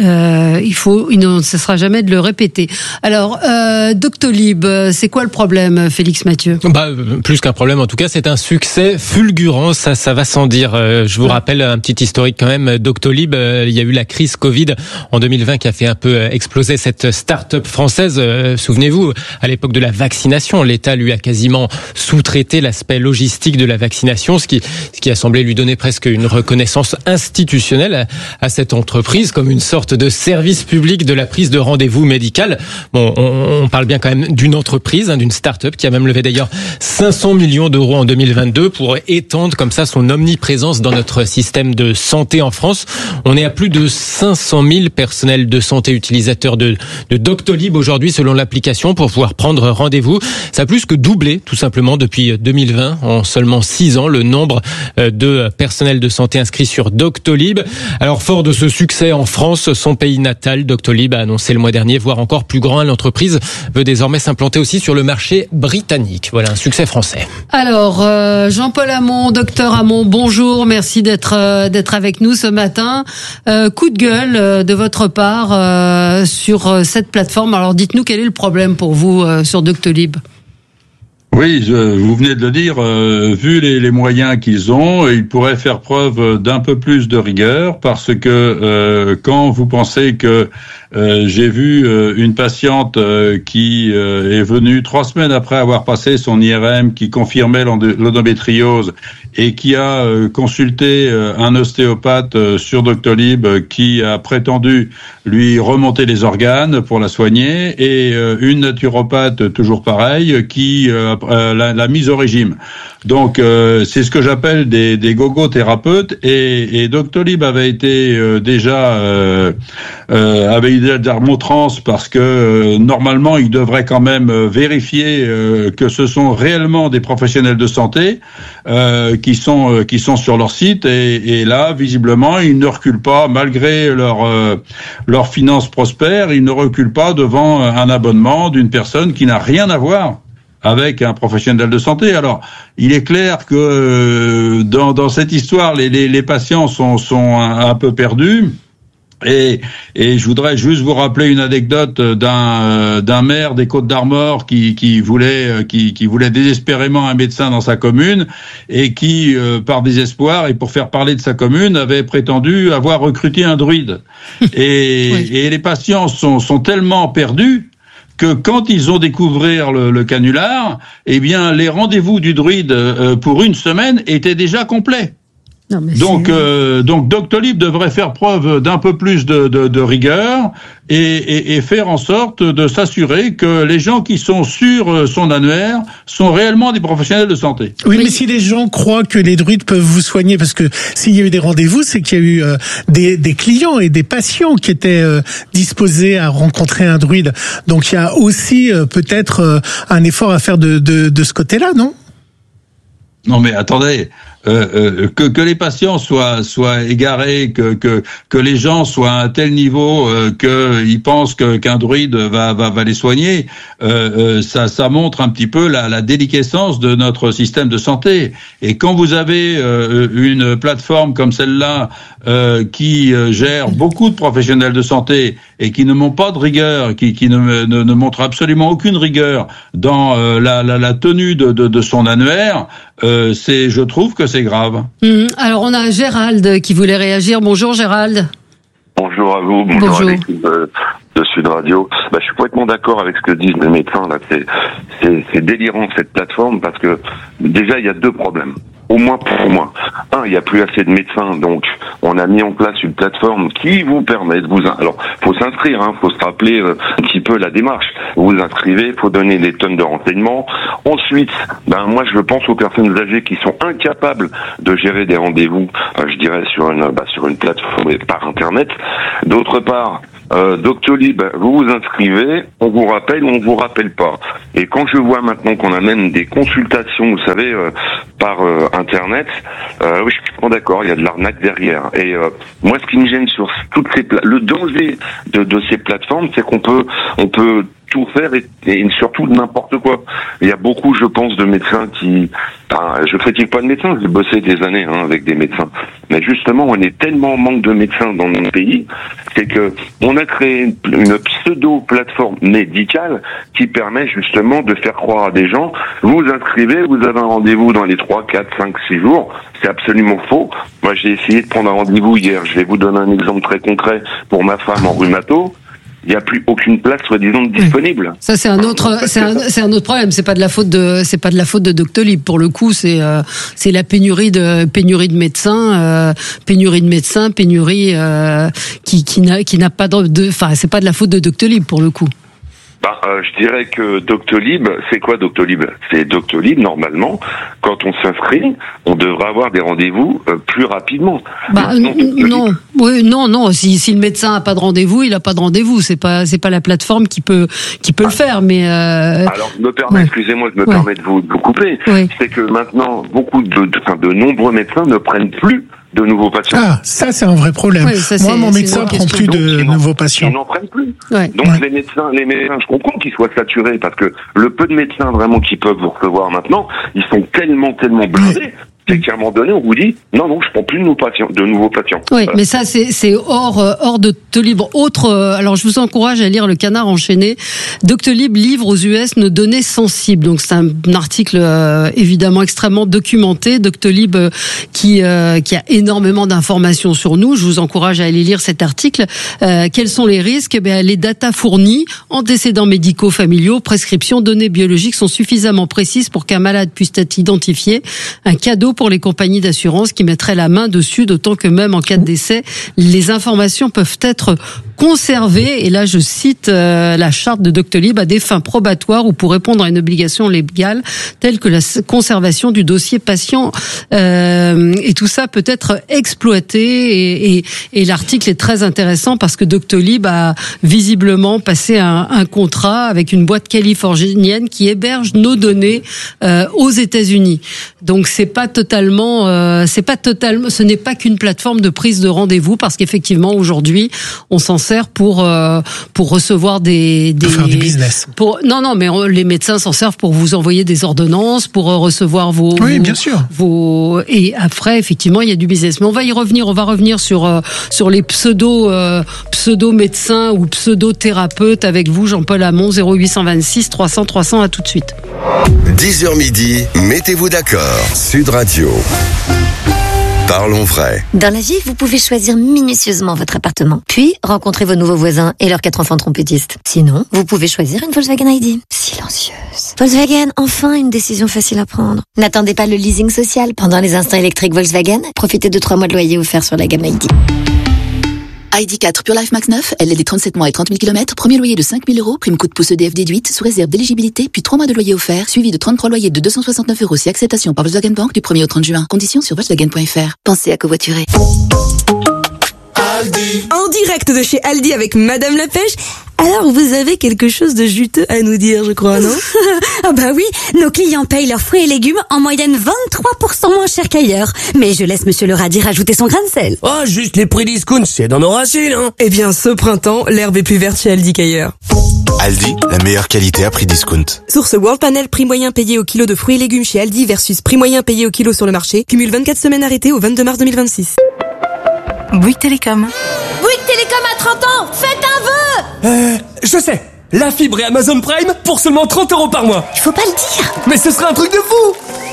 Il ne cessera jamais de le répéter. Alors, Doctolib, c'est quoi le problème, Félix Mathieu? Plus qu'un problème, en tout cas, c'est un succès fulgurant. Ça va sans dire. Je vous rappelle un petit historique quand même. Doctolib, il y a eu la crise Covid en 2020 qui a fait un peu exploser cette start-up française. Souvenez-vous, à l'époque de la vaccination, l'État lui a quasiment sous-traité l'aspect logistique de la vaccination, ce qui a semblé lui donner presque une reconnaissance institutionnelle à cette entreprise, comme une sorte de service public de la prise de rendez-vous médical. Bon, on parle bien quand même d'une entreprise, d'une start-up qui a même levé d'ailleurs 500 millions d'euros en 2022 pour étendre comme ça son omniprésence dans notre système de santé en France. On est à plus de 500 000 personnels de santé utilisateurs de Doctolib aujourd'hui selon l'application pour pouvoir prendre rendez-vous. Ça a plus que doublé tout simplement depuis 2020. En seulement 6 ans, le nombre de personnels de santé inscrits sur Doctolib. Alors fort de ce succès en France, son pays natal, Doctolib a annoncé le mois dernier, voire encore plus grand, l'entreprise veut désormais s'implanter aussi sur le marché britannique. Voilà un succès français. Alors Jean-Paul Hamon, docteur Hamon, bonjour, merci d'être avec nous ce matin. Coup de gueule de votre part sur cette plateforme. Alors dites-nous quel est le problème pour vous sur Doctolib? Oui, vous venez de le dire, vu les moyens qu'ils ont, ils pourraient faire preuve d'un peu plus de rigueur parce que quand vous pensez que j'ai vu une patiente qui est venue 3 semaines après avoir passé son IRM qui confirmait l'endométriose et qui a consulté un ostéopathe sur Doctolib qui a prétendu lui remonter les organes pour la soigner et une naturopathe toujours pareil qui l'a mise au régime. Donc c'est ce que j'appelle des gogo thérapeutes et Doctolib avait été déjà avait eu de la remontrance parce que normalement il devrait quand même vérifier que ce sont réellement des professionnels de santé qui sont sur leur site et là visiblement ils ne reculent pas malgré leurs finances prospères, ils ne reculent pas devant un abonnement d'une personne qui n'a rien à voir avec un professionnel de santé. Alors, il est clair que dans cette histoire, les patients sont un peu perdus. Et je voudrais juste vous rappeler une anecdote d'un maire des Côtes-d'Armor qui voulait désespérément un médecin dans sa commune et qui, par désespoir et pour faire parler de sa commune, avait prétendu avoir recruté un druide. Et les patients sont tellement perdus que quand ils ont découvert le canular, eh bien les rendez-vous du druide pour une semaine étaient déjà complets. Non, donc Doctolib devrait faire preuve d'un peu plus de rigueur et faire en sorte de s'assurer que les gens qui sont sur son annuaire sont réellement des professionnels de santé. Oui, mais si les gens croient que les druides peuvent vous soigner, parce que s'il y a eu des rendez-vous, c'est qu'il y a eu des clients et des patients qui étaient disposés à rencontrer un druide. Donc il y a aussi peut-être un effort à faire de ce côté-là, non ? Non mais attendez, que les patients soient égarés, que les gens soient à un tel niveau qu'ils pensent qu'un druide va les soigner, ça montre un petit peu la déliquescence de notre système de santé. Et quand vous avez une plateforme comme celle-là qui gère beaucoup de professionnels de santé et qui ne montre pas de rigueur, qui ne montre absolument aucune rigueur dans la tenue de son annuaire, je trouve que c'est grave. Alors on a Gérald qui voulait réagir. Bonjour Gérald. Bonjour à vous, bonjour. À l'équipe de Sud Radio. Je suis complètement d'accord avec ce que disent les médecins là. C'est délirant cette plateforme parce que déjà il y a deux problèmes. Au moins pour moi. Un, il n'y a plus assez de médecins, donc on a mis en place une plateforme qui vous permet de vous... Alors, faut s'inscrire, faut se rappeler un petit peu la démarche. Vous vous inscrivez, faut donner des tonnes de renseignements. Ensuite, moi je pense aux personnes âgées qui sont incapables de gérer des rendez-vous, je dirais sur une plateforme par Internet. D'autre part, Doctolib, vous vous inscrivez, on vous rappelle ou on vous rappelle pas. Et quand je vois maintenant qu'on amène des consultations, vous savez, par Internet, oui, je suis complètement d'accord, il y a de l'arnaque derrière. Et moi, ce qui me gêne sur toutes le danger de ces plateformes, c'est qu'on peut tout faire et surtout n'importe quoi. Il y a beaucoup, je pense, de médecins qui... je critique pas de médecins, j'ai bossé des années avec des médecins. Mais justement, on est tellement en manque de médecins dans notre pays, c'est que on a créé une pseudo-plateforme médicale qui permet justement de faire croire à des gens, vous vous inscrivez, vous avez un rendez-vous dans les 3, 4, 5, 6 jours. C'est absolument faux. Moi, j'ai essayé de prendre un rendez-vous hier. Je vais vous donner un exemple très concret pour ma femme en rhumato. Il n'y a plus aucune place soi-disant disponible. Ça c'est un autre problème. C'est pas de la faute de Doctolib pour le coup. C'est la pénurie de médecins, qui n'a pas enfin c'est pas de la faute de Doctolib pour le coup. Je dirais que Doctolib, c'est quoi Doctolib? C'est Doctolib, normalement, quand on s'inscrit, on devrait avoir des rendez-vous plus rapidement. Non. Si le médecin a pas de rendez-vous, il a pas de rendez-vous. C'est pas la plateforme qui peut le faire, mais. Alors, excusez-moi, je me permets de vous couper. Oui. C'est que maintenant, beaucoup de nombreux médecins ne prennent plus de nouveaux patients. Ça c'est un vrai problème. Oui, moi, mon médecin prend plus de nouveaux patients. Ils n'en prennent plus. Ouais. Donc les médecins, je comprends qu'ils soient saturés parce que le peu de médecins vraiment qui peuvent vous recevoir maintenant, ils sont tellement blindés. C'est qu'à un moment donné, on vous dit non, je prends plus de nouveaux patients. Oui, mais ça c'est hors de Doctolib. Alors je vous encourage à lire Le Canard enchaîné. Doctolib livre aux US nos données sensibles. Donc c'est un article évidemment extrêmement documenté. Doctolib qui a énormément d'informations sur nous. Je vous encourage à aller lire cet article. Quels sont les risques? Les datas fournies, antécédents médicaux familiaux, prescriptions, données biologiques sont suffisamment précises pour qu'un malade puisse être identifié. Un cadeau pour les compagnies d'assurance qui mettraient la main dessus, d'autant que même en cas de décès, les informations peuvent être conservées, et là je cite la charte de Doctolib, à des fins probatoires ou pour répondre à une obligation légale telle que la conservation du dossier patient, et tout ça peut être exploité, et l'article est très intéressant parce que Doctolib a visiblement passé un contrat avec une boîte californienne qui héberge nos données aux États-Unis. Donc ce n'est pas qu'une plateforme de prise de rendez-vous, parce qu'effectivement aujourd'hui on s'en sert pour recevoir pour faire du business. Mais les médecins s'en servent pour vous envoyer des ordonnances, pour recevoir bien sûr. Et après effectivement il y a du business. Mais on va revenir sur les pseudo médecins ou pseudo thérapeutes avec vous, Jean-Paul Hamon, 0826 300 300. À tout de suite. 10h midi, mettez-vous d'accord. Sud Radio. Parlons vrai. Dans la vie, vous pouvez choisir minutieusement votre appartement, puis rencontrer vos nouveaux voisins et leurs 4 enfants trompettistes. Sinon, vous pouvez choisir une Volkswagen ID. Silencieuse. Volkswagen, enfin une décision facile à prendre. N'attendez pas le leasing social. Pendant les instants électriques Volkswagen, profitez de 3 mois de loyer offerts sur la gamme ID. ID4 Pure Life Max 9, LLD 37 mois et 30 000 km, premier loyer de 5 000 €, prime coup de pouce EDF déduite, sous réserve d'éligibilité, puis 3 mois de loyer offert, suivi de 33 loyers de 269 € si acceptation par Volkswagen Bank du 1er au 30 juin. Conditions sur Volkswagen.fr. Pensez à covoiturer. Aldi. En direct de chez Aldi avec Madame la Pêche. Alors, vous avez quelque chose de juteux à nous dire, je crois, non? Ah bah oui, nos clients payent leurs fruits et légumes en moyenne 23% moins cher qu'ailleurs. Mais je laisse Monsieur le radis rajouter son grain de sel. Oh, juste les prix discount, c'est dans nos racines, hein. Eh bien, ce printemps, l'herbe est plus verte chez Aldi qu'ailleurs. Aldi, la meilleure qualité à prix discount. Source World Panel, prix moyen payé au kilo de fruits et légumes chez Aldi versus prix moyen payé au kilo sur le marché. Cumule 24 semaines arrêtées au 22 mars 2026. Bouygues Télécom. Bouygues Télécom à 30 ans, faites un vœu! Je sais. La fibre et Amazon Prime pour seulement 30 € par mois. Il faut pas le dire. Mais ce serait un truc de fou.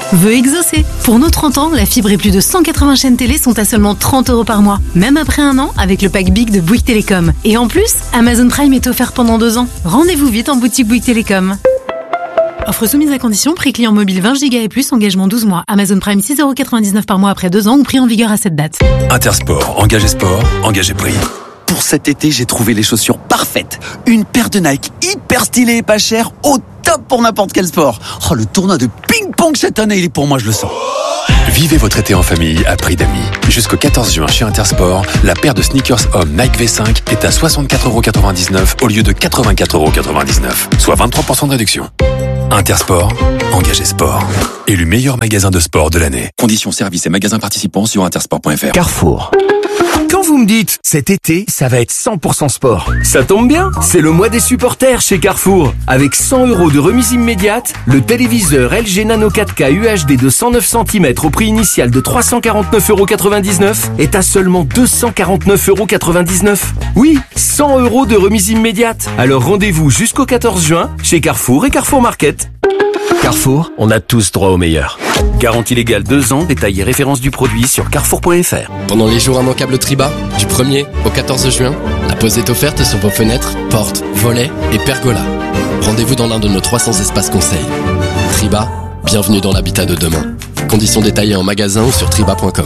veut exaucer. Pour nos 30 ans, la fibre et plus de 180 chaînes télé sont à seulement 30 € par mois. Même après un an, avec le pack Big de Bouygues Télécom. Et en plus, Amazon Prime est offert pendant 2 ans. Rendez-vous vite en boutique Bouygues Télécom. Offre soumise à condition, prix client mobile 20 Go et plus, engagement 12 mois. Amazon Prime 6,99 € par mois après 2 ans ou prix en vigueur à cette date. Intersport, sport, engagé prix. Pour cet été, j'ai trouvé les chaussures parfaites. Une paire de Nike hyper stylée et pas chère, au top pour n'importe quel sport. Oh, le tournoi de ping-pong cette année, il est pour moi, je le sens. Vivez votre été en famille à prix d'amis. Jusqu'au 14 juin chez Intersport, la paire de sneakers hommes Nike V5 est à 64,99 € au lieu de 84,99 €, soit 23% de réduction. Intersport, engagé sport. Élu meilleur magasin de sport de l'année. Conditions, services et magasins participants sur intersport.fr. Carrefour. Quand vous me dites, cet été, ça va être 100% sport, ça tombe bien, c'est le mois des supporters chez Carrefour. Avec 100 € de remise immédiate, le téléviseur LG Nano 4K UHD de 109 cm au prix initial de 349,99 € est à seulement 249,99 €. Oui, 100 € de remise immédiate. Alors rendez-vous jusqu'au 14 juin chez Carrefour et Carrefour Market. Carrefour, on a tous droit au meilleur. Garantie légale 2 ans, détail et référence du produit sur carrefour.fr. Pendant les jours immanquables Triba, du 1er au 14 juin, la pause est offerte sur vos fenêtres, portes, volets et pergolas. Rendez-vous dans l'un de nos 300 espaces conseils. Triba, bienvenue dans l'habitat de demain. Conditions détaillées en magasin ou sur triba.com.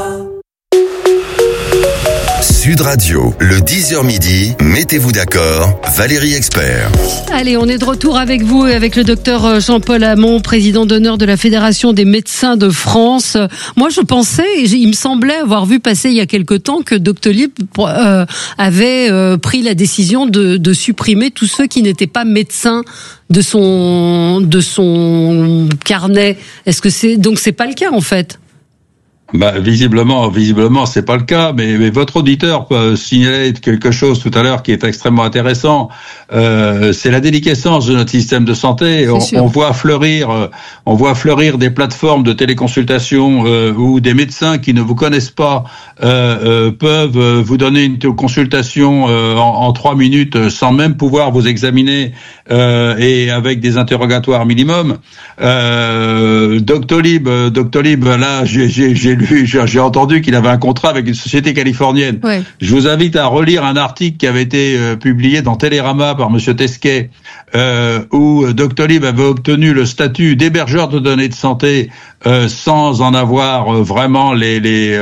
Sud Radio, le 10h midi, mettez-vous d'accord, Valérie Expert. Allez, on est de retour avec vous et avec le docteur Jean-Paul Hamon, président d'honneur de la Fédération des médecins de France. Moi, je pensais, il me semblait avoir vu passer il y a quelque temps que Doctolib avait pris la décision de supprimer tous ceux qui n'étaient pas médecins de son carnet. Est-ce que c'est pas le cas en fait? Visiblement, c'est pas le cas, mais votre auditeur peut signaler quelque chose tout à l'heure qui est extrêmement intéressant. C'est la déliquescence de notre système de santé. On voit fleurir des plateformes de téléconsultation où des médecins qui ne vous connaissent pas peuvent vous donner une consultation en 3 minutes sans même pouvoir vous examiner et avec des interrogatoires minimum. Doctolib, là, j'ai entendu qu'il avait un contrat avec une société californienne. Ouais. Je vous invite à relire un article qui avait été publié dans Télérama par Monsieur Tesquet, où Doctolib avait obtenu le statut d'hébergeur de données de santé sans en avoir vraiment les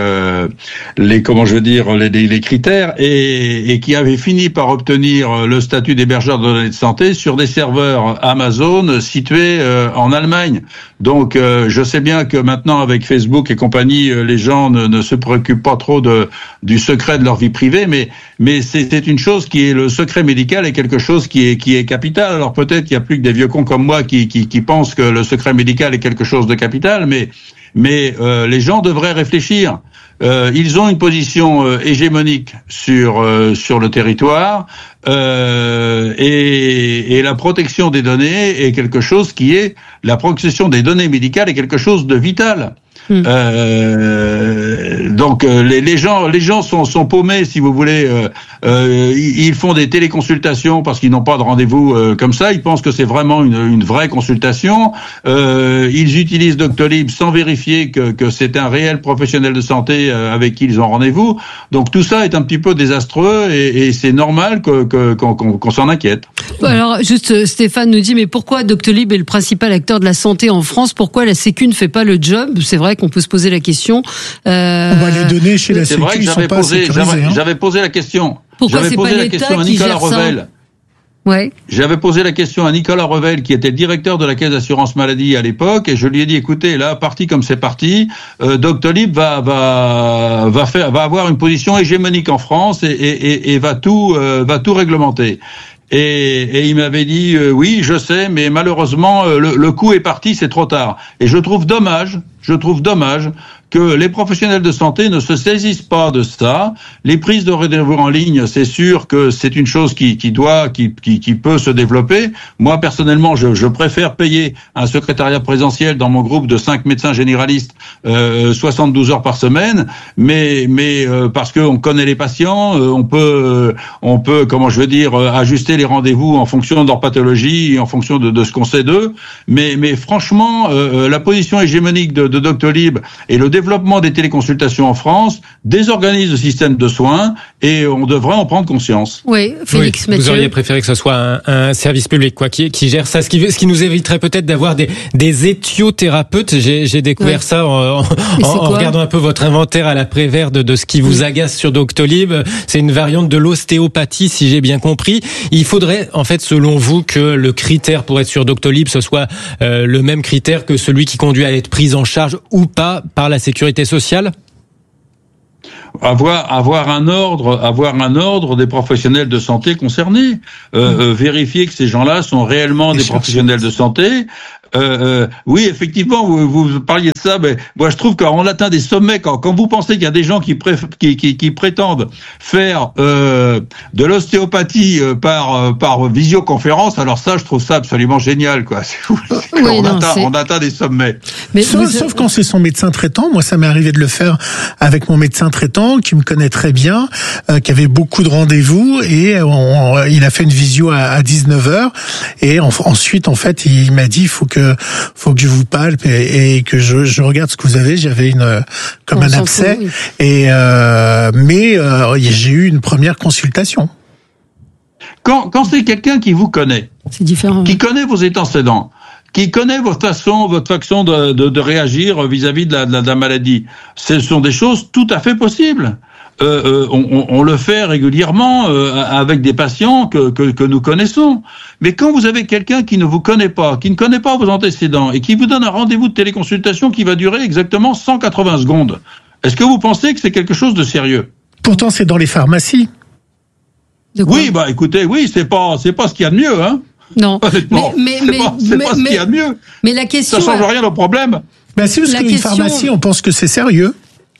critères, et qui avait fini par obtenir le statut d'hébergeur de données de santé sur des serveurs Amazon situés en Allemagne. Donc je sais bien que maintenant avec Facebook et compagnie, les gens ne se préoccupent pas trop du secret de leur vie privée, mais c'est une chose qui est le secret médical est quelque chose qui est capital. Alors peut-être qu'il y a plus que des vieux cons comme moi qui pensent que le secret médical est quelque chose de capital, mais les gens devraient réfléchir. Ils ont une position hégémonique sur le territoire, et la protection des données est quelque chose la protection des données médicales est quelque chose de vital. Donc les gens sont paumés, si vous voulez. Ils font des téléconsultations parce qu'ils n'ont pas de rendez-vous comme ça. Ils pensent que c'est vraiment une vraie consultation. Ils utilisent Doctolib sans vérifier que c'est un réel professionnel de santé avec qui ils ont rendez-vous. Donc tout ça est un petit peu désastreux et c'est normal qu'on s'en inquiète. Alors juste Stéphane nous dit, mais pourquoi Doctolib est le principal acteur de la santé en France? Pourquoi la Sécu ne fait pas le job? C'est vrai qu'on peut se poser la question. Les données chez la Sécu ne sont pas sécurisées. J'avais posé la question. Pourquoi c'est pas l'État qui gère ça? Ouais. J'avais posé la question à Nicolas Revel, qui était le directeur de la caisse d'assurance maladie à l'époque, et je lui ai dit, écoutez, là, parti comme c'est parti, Doctolib va avoir une position hégémonique en France et va tout réglementer. Et il m'avait dit, oui, je sais, mais malheureusement, le coup est parti, c'est trop tard. Et je trouve dommage que les professionnels de santé ne se saisissent pas de ça. Les prises de rendez-vous en ligne, c'est sûr que c'est une chose qui peut se développer. Moi, personnellement, je préfère payer un secrétariat présentiel dans mon groupe de 5 médecins généralistes 72 heures par semaine, mais parce qu'on connaît les patients, on peut ajuster les rendez-vous en fonction de leur pathologie et en fonction de ce qu'on sait d'eux. Mais franchement, la position hégémonique de Doctolib et le développement des téléconsultations en France désorganise le système de soins et on devrait en prendre conscience. Oui, Félix Mathieu. Vous auriez préféré que ce soit un service public qui gère ça, ce qui nous éviterait peut-être d'avoir des éthiothérapeutes. J'ai découvert ça en regardant un peu votre inventaire à l'après-vert de ce qui vous agace sur Doctolib. C'est une variante de l'ostéopathie, si j'ai bien compris. Il faudrait, en fait, selon vous, que le critère pour être sur Doctolib, ce soit le même critère que celui qui conduit à être pris en charge ou pas par la sécurité sociale? Avoir un ordre des professionnels de santé concernés, vérifier que ces gens-là sont réellement des professionnels de santé. Oui, effectivement, vous parliez de ça, mais moi je trouve qu'on atteint des sommets quand vous pensez qu'il y a des gens qui prétendent faire de l'ostéopathie par visioconférence. Alors ça, je trouve ça absolument génial, quoi. On atteint des sommets. Mais sauf quand c'est son médecin traitant. Moi, ça m'est arrivé de le faire avec mon médecin traitant qui me connaît très bien, qui avait beaucoup de rendez-vous et il a fait une visio à 19h et ensuite, en fait, il m'a dit il faut que je vous palpe et que je regarde ce que vous avez. J'avais un abcès mais j'ai eu une première consultation. Quand c'est quelqu'un qui vous connaît, c'est différent. Qui connaît vos antécédents, qui connaît votre façon de réagir vis-à-vis de la maladie, ce sont des choses tout à fait possibles. On le fait régulièrement avec des patients que nous connaissons. Mais quand vous avez quelqu'un qui ne vous connaît pas, qui ne connaît pas vos antécédents et qui vous donne un rendez-vous de téléconsultation qui va durer exactement 180 secondes, est-ce que vous pensez que c'est quelque chose de sérieux? Pourtant, c'est dans les pharmacies. Oui, écoutez, c'est pas ce qu'il y a de mieux, hein. Non. Honnêtement, c'est pas ce qu'il y a de mieux. Mais la question. Ça change rien au problème. Si parce qu'une pharmacie, on pense que c'est sérieux.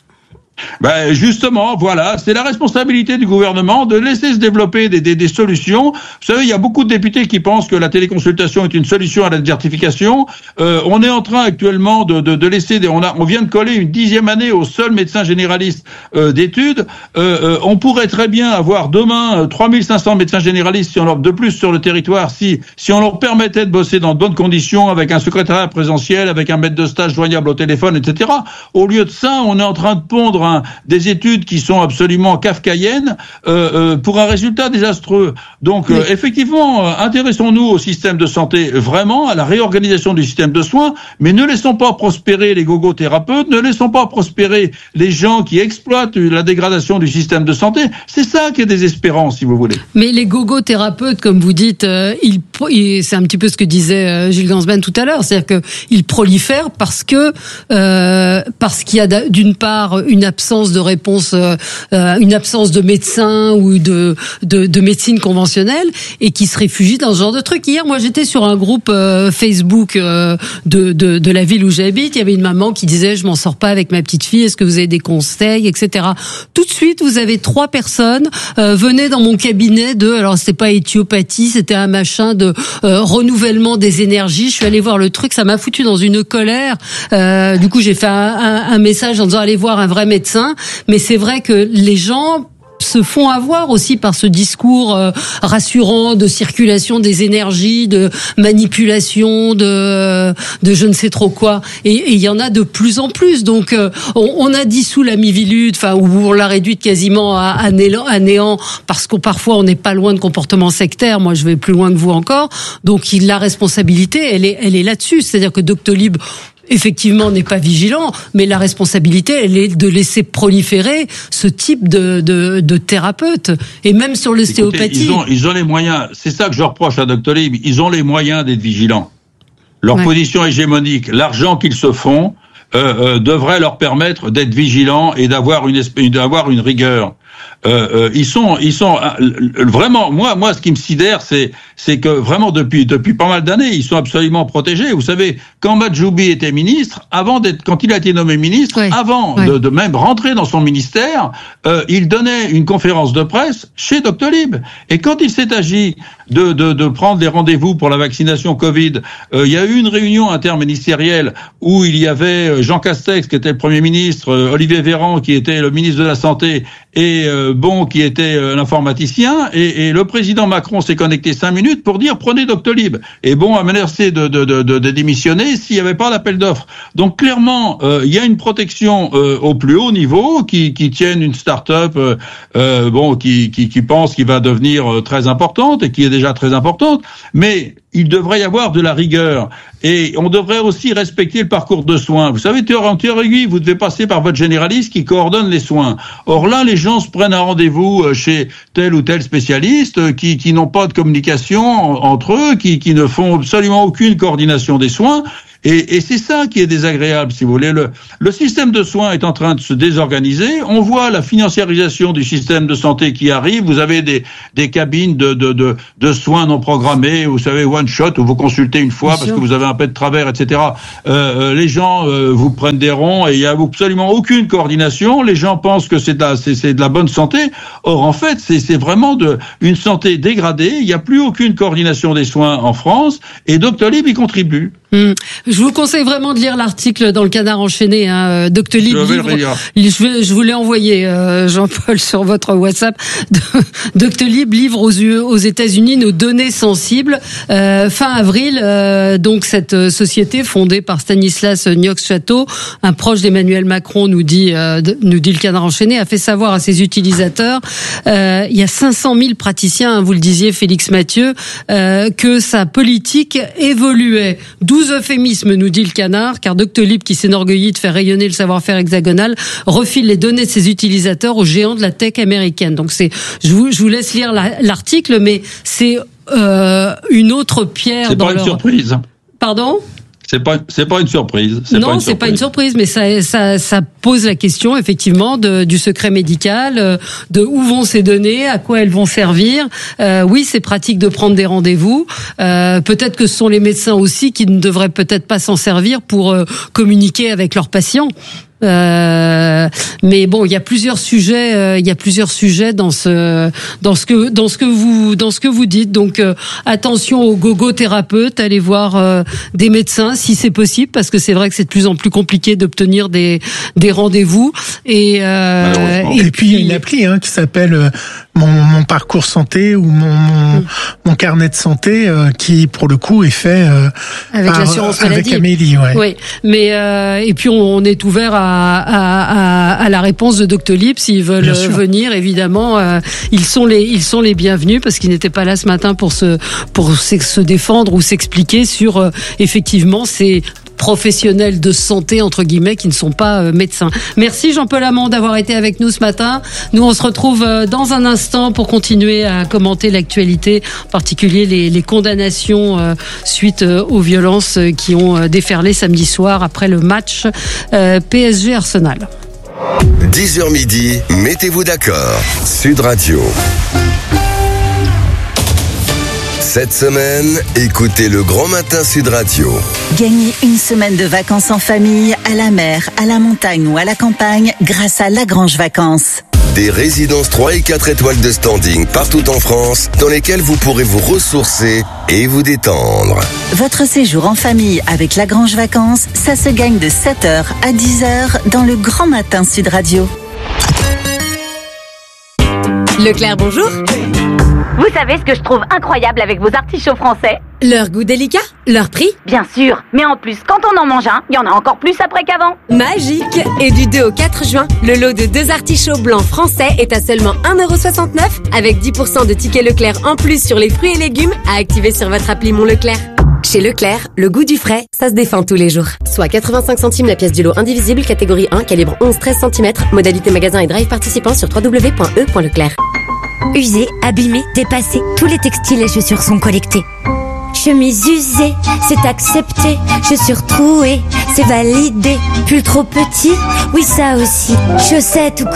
Justement, voilà, c'est la responsabilité du gouvernement de laisser se développer des solutions. Vous savez, il y a beaucoup de députés qui pensent que la téléconsultation est une solution à la désertification. On est en train actuellement de laisser on vient de coller une 10e année au seul médecin généraliste d'études. On pourrait très bien avoir demain 3500 médecins généralistes de plus sur le territoire si on leur permettait de bosser dans de bonnes conditions avec un secrétariat présentiel, avec un maître de stage joignable au téléphone, etc. Au lieu de ça, on est en train de pondre des études qui sont absolument kafkaïennes pour un résultat désastreux. Donc, effectivement, intéressons-nous au système de santé, vraiment, à la réorganisation du système de soins, mais ne laissons pas prospérer les gogothérapeutes, ne laissons pas prospérer les gens qui exploitent la dégradation du système de santé. C'est ça qui est désespérant, si vous voulez. Mais les gogothérapeutes, comme vous dites, c'est un petit peu ce que disait Gilles Gansban tout à l'heure, c'est-à-dire qu'ils prolifèrent parce qu'il y a d'une part une absence de réponse, une absence de médecins ou de médecine conventionnelle et qui se réfugient dans ce genre de truc. Hier, moi, j'étais sur un groupe Facebook de la ville où j'habite. Il y avait une maman qui disait « Je m'en sors pas avec ma petite fille. Est-ce que vous avez des conseils, etc. » Tout de suite, vous avez 3 personnes venaient dans mon cabinet alors c'était pas éthiopathie, c'était un machin de renouvellement des énergies. Je suis allée voir le truc, ça m'a foutu dans une colère. Du coup, j'ai fait un message en disant allez voir un vrai médecin. Mais c'est vrai que les gens se font avoir aussi par ce discours rassurant de circulation des énergies, de manipulation, de je ne sais trop quoi. Et il y en a de plus en plus. Donc on a dissous la Miviludes, ou on l'a réduite quasiment à néant, parce que parfois on n'est pas loin de comportements sectaires. Moi, je vais plus loin que vous encore. Donc la responsabilité, elle est là-dessus. C'est-à-dire que Doctolib, effectivement, n'est pas vigilant, mais la responsabilité, elle est de laisser proliférer ce type de thérapeute. Et même sur l'ostéopathie. Ils ont les moyens. C'est ça que je reproche à Doctolib. Ils ont les moyens d'être vigilants. Leur position hégémonique, l'argent qu'ils se font, devrait leur permettre d'être vigilants et d'avoir une rigueur. ils sont vraiment. Moi, ce qui me sidère, c'est que vraiment depuis pas mal d'années, ils sont absolument protégés. Vous savez, quand Majoubi était ministre, quand il a été nommé ministre, avant de même rentrer dans son ministère, il donnait une conférence de presse chez Doctolib. Et quand il s'est agi de prendre les rendez-vous pour la vaccination Covid, il y a eu une réunion interministérielle où il y avait Jean Castex qui était le Premier ministre, Olivier Véran qui était le ministre de la Santé et Bon qui était l'informaticien, et le président Macron s'est connecté 5 minutes pour dire prenez Doctolib. Et Bon a menacé de démissionner s'il n'y avait pas d'appel d'offres. Donc clairement, il y a une protection au plus haut niveau qui tienne une start-up qui pense qu'il va devenir très importante et qui est déjà très importante, mais il devrait y avoir de la rigueur et on devrait aussi respecter le parcours de soins. Vous savez, en théorie, vous devez passer par votre généraliste qui coordonne les soins. Or là, les gens se prennent un rendez-vous chez tel ou tel spécialiste qui n'ont pas de communication entre eux, qui ne font absolument aucune coordination des soins. Et c'est ça qui est désagréable, si vous voulez. Le système de soins est en train de se désorganiser. On voit la financiarisation du système de santé qui arrive. Vous avez des cabines de soins non programmés, vous savez, one shot, où vous consultez une fois parce que vous avez un peu de travers, etc. Les gens vous prennent des ronds et il y a absolument aucune coordination. Les gens pensent que c'est de la bonne santé. Or, en fait, c'est vraiment une santé dégradée. Il n'y a plus aucune coordination des soins en France et Doctolib y contribue. Je vous conseille vraiment de lire l'article dans le Canard enchaîné, Doctolib livre. Je vous l'ai envoyé, Jean-Paul, sur votre WhatsApp. Doctolib livre aux États-Unis nos données sensibles. Fin avril, donc cette société fondée par Stanislas Niox-Château, un proche d'Emmanuel Macron, nous dit le Canard enchaîné, a fait savoir à ses utilisateurs, il y a 500 000 praticiens, vous le disiez, Félix Mathieu, que sa politique évoluait. 12 euphémismes, nous dit le Canard, car Doctolib, qui s'enorgueillit de faire rayonner le savoir-faire hexagonal, refile les données de ses utilisateurs aux géants de la tech américaine. Donc je vous laisse lire l'article, mais c'est une autre pierre. C'est pas une surprise. Pardon ? C'est pas une surprise. Non, c'est pas une surprise, mais ça pose la question effectivement du secret médical, de où vont ces données, à quoi elles vont servir. Oui, c'est pratique de prendre des rendez-vous. Peut-être que ce sont les médecins aussi qui ne devraient peut-être pas s'en servir pour communiquer avec leurs patients. Mais bon, il y a plusieurs sujets dans ce que vous dites. Donc attention aux gogo-thérapeutes, allez voir des médecins si c'est possible, parce que c'est vrai que c'est de plus en plus compliqué d'obtenir des rendez-vous. Et puis il y a une appli qui s'appelle mon parcours santé ou mon carnet de santé qui pour le coup est fait avec l'assurance maladie, avec Amélie. Ouais. Oui, mais et puis on est ouvert à la réponse de Doctolib s'ils veulent venir. Évidemment, ils sont les bienvenus parce qu'ils n'étaient pas là ce matin pour se défendre ou s'expliquer sur effectivement ces professionnels de santé entre guillemets qui ne sont pas médecins. Merci Jean-Paul Amand d'avoir été avec nous ce matin. Nous on se retrouve dans un instant pour continuer à commenter l'actualité, en particulier les condamnations suite aux violences qui ont déferlé samedi soir après le match PSG Arsenal. 10h midi, mettez-vous d'accord. Sud Radio. Cette semaine, écoutez le Grand Matin Sud Radio. Gagnez une semaine de vacances en famille, à la mer, à la montagne ou à la campagne grâce à Lagrange Vacances. Des résidences 3 et 4 étoiles de standing partout en France dans lesquelles vous pourrez vous ressourcer et vous détendre. Votre séjour en famille avec Lagrange Vacances, ça se gagne de 7h à 10h dans le Grand Matin Sud Radio. Leclerc, bonjour. Vous savez ce que je trouve incroyable avec vos artichauts français ? Leur goût délicat, leur prix ? Bien sûr, mais en plus, quand on en mange un, il y en a encore plus après qu'avant. Magique ! Et du 2 au 4 juin, le lot de 2 artichauts blancs français est à seulement 1,69€ avec 10% de tickets Leclerc en plus sur les fruits et légumes à activer sur votre appli Mon Leclerc. Chez Leclerc, le goût du frais, ça se défend tous les jours. Soit 85 centimes la pièce du lot indivisible, catégorie 1, calibre 11-13 cm, modalité magasin et drive participant sur www.e.leclerc. Usés, abîmés, dépassés, tous les textiles et chaussures sont collectés. Chemise usée, c'est accepté. Chaussures trouées, c'est validé. Pull trop petit, oui ça aussi. Chaussettes ou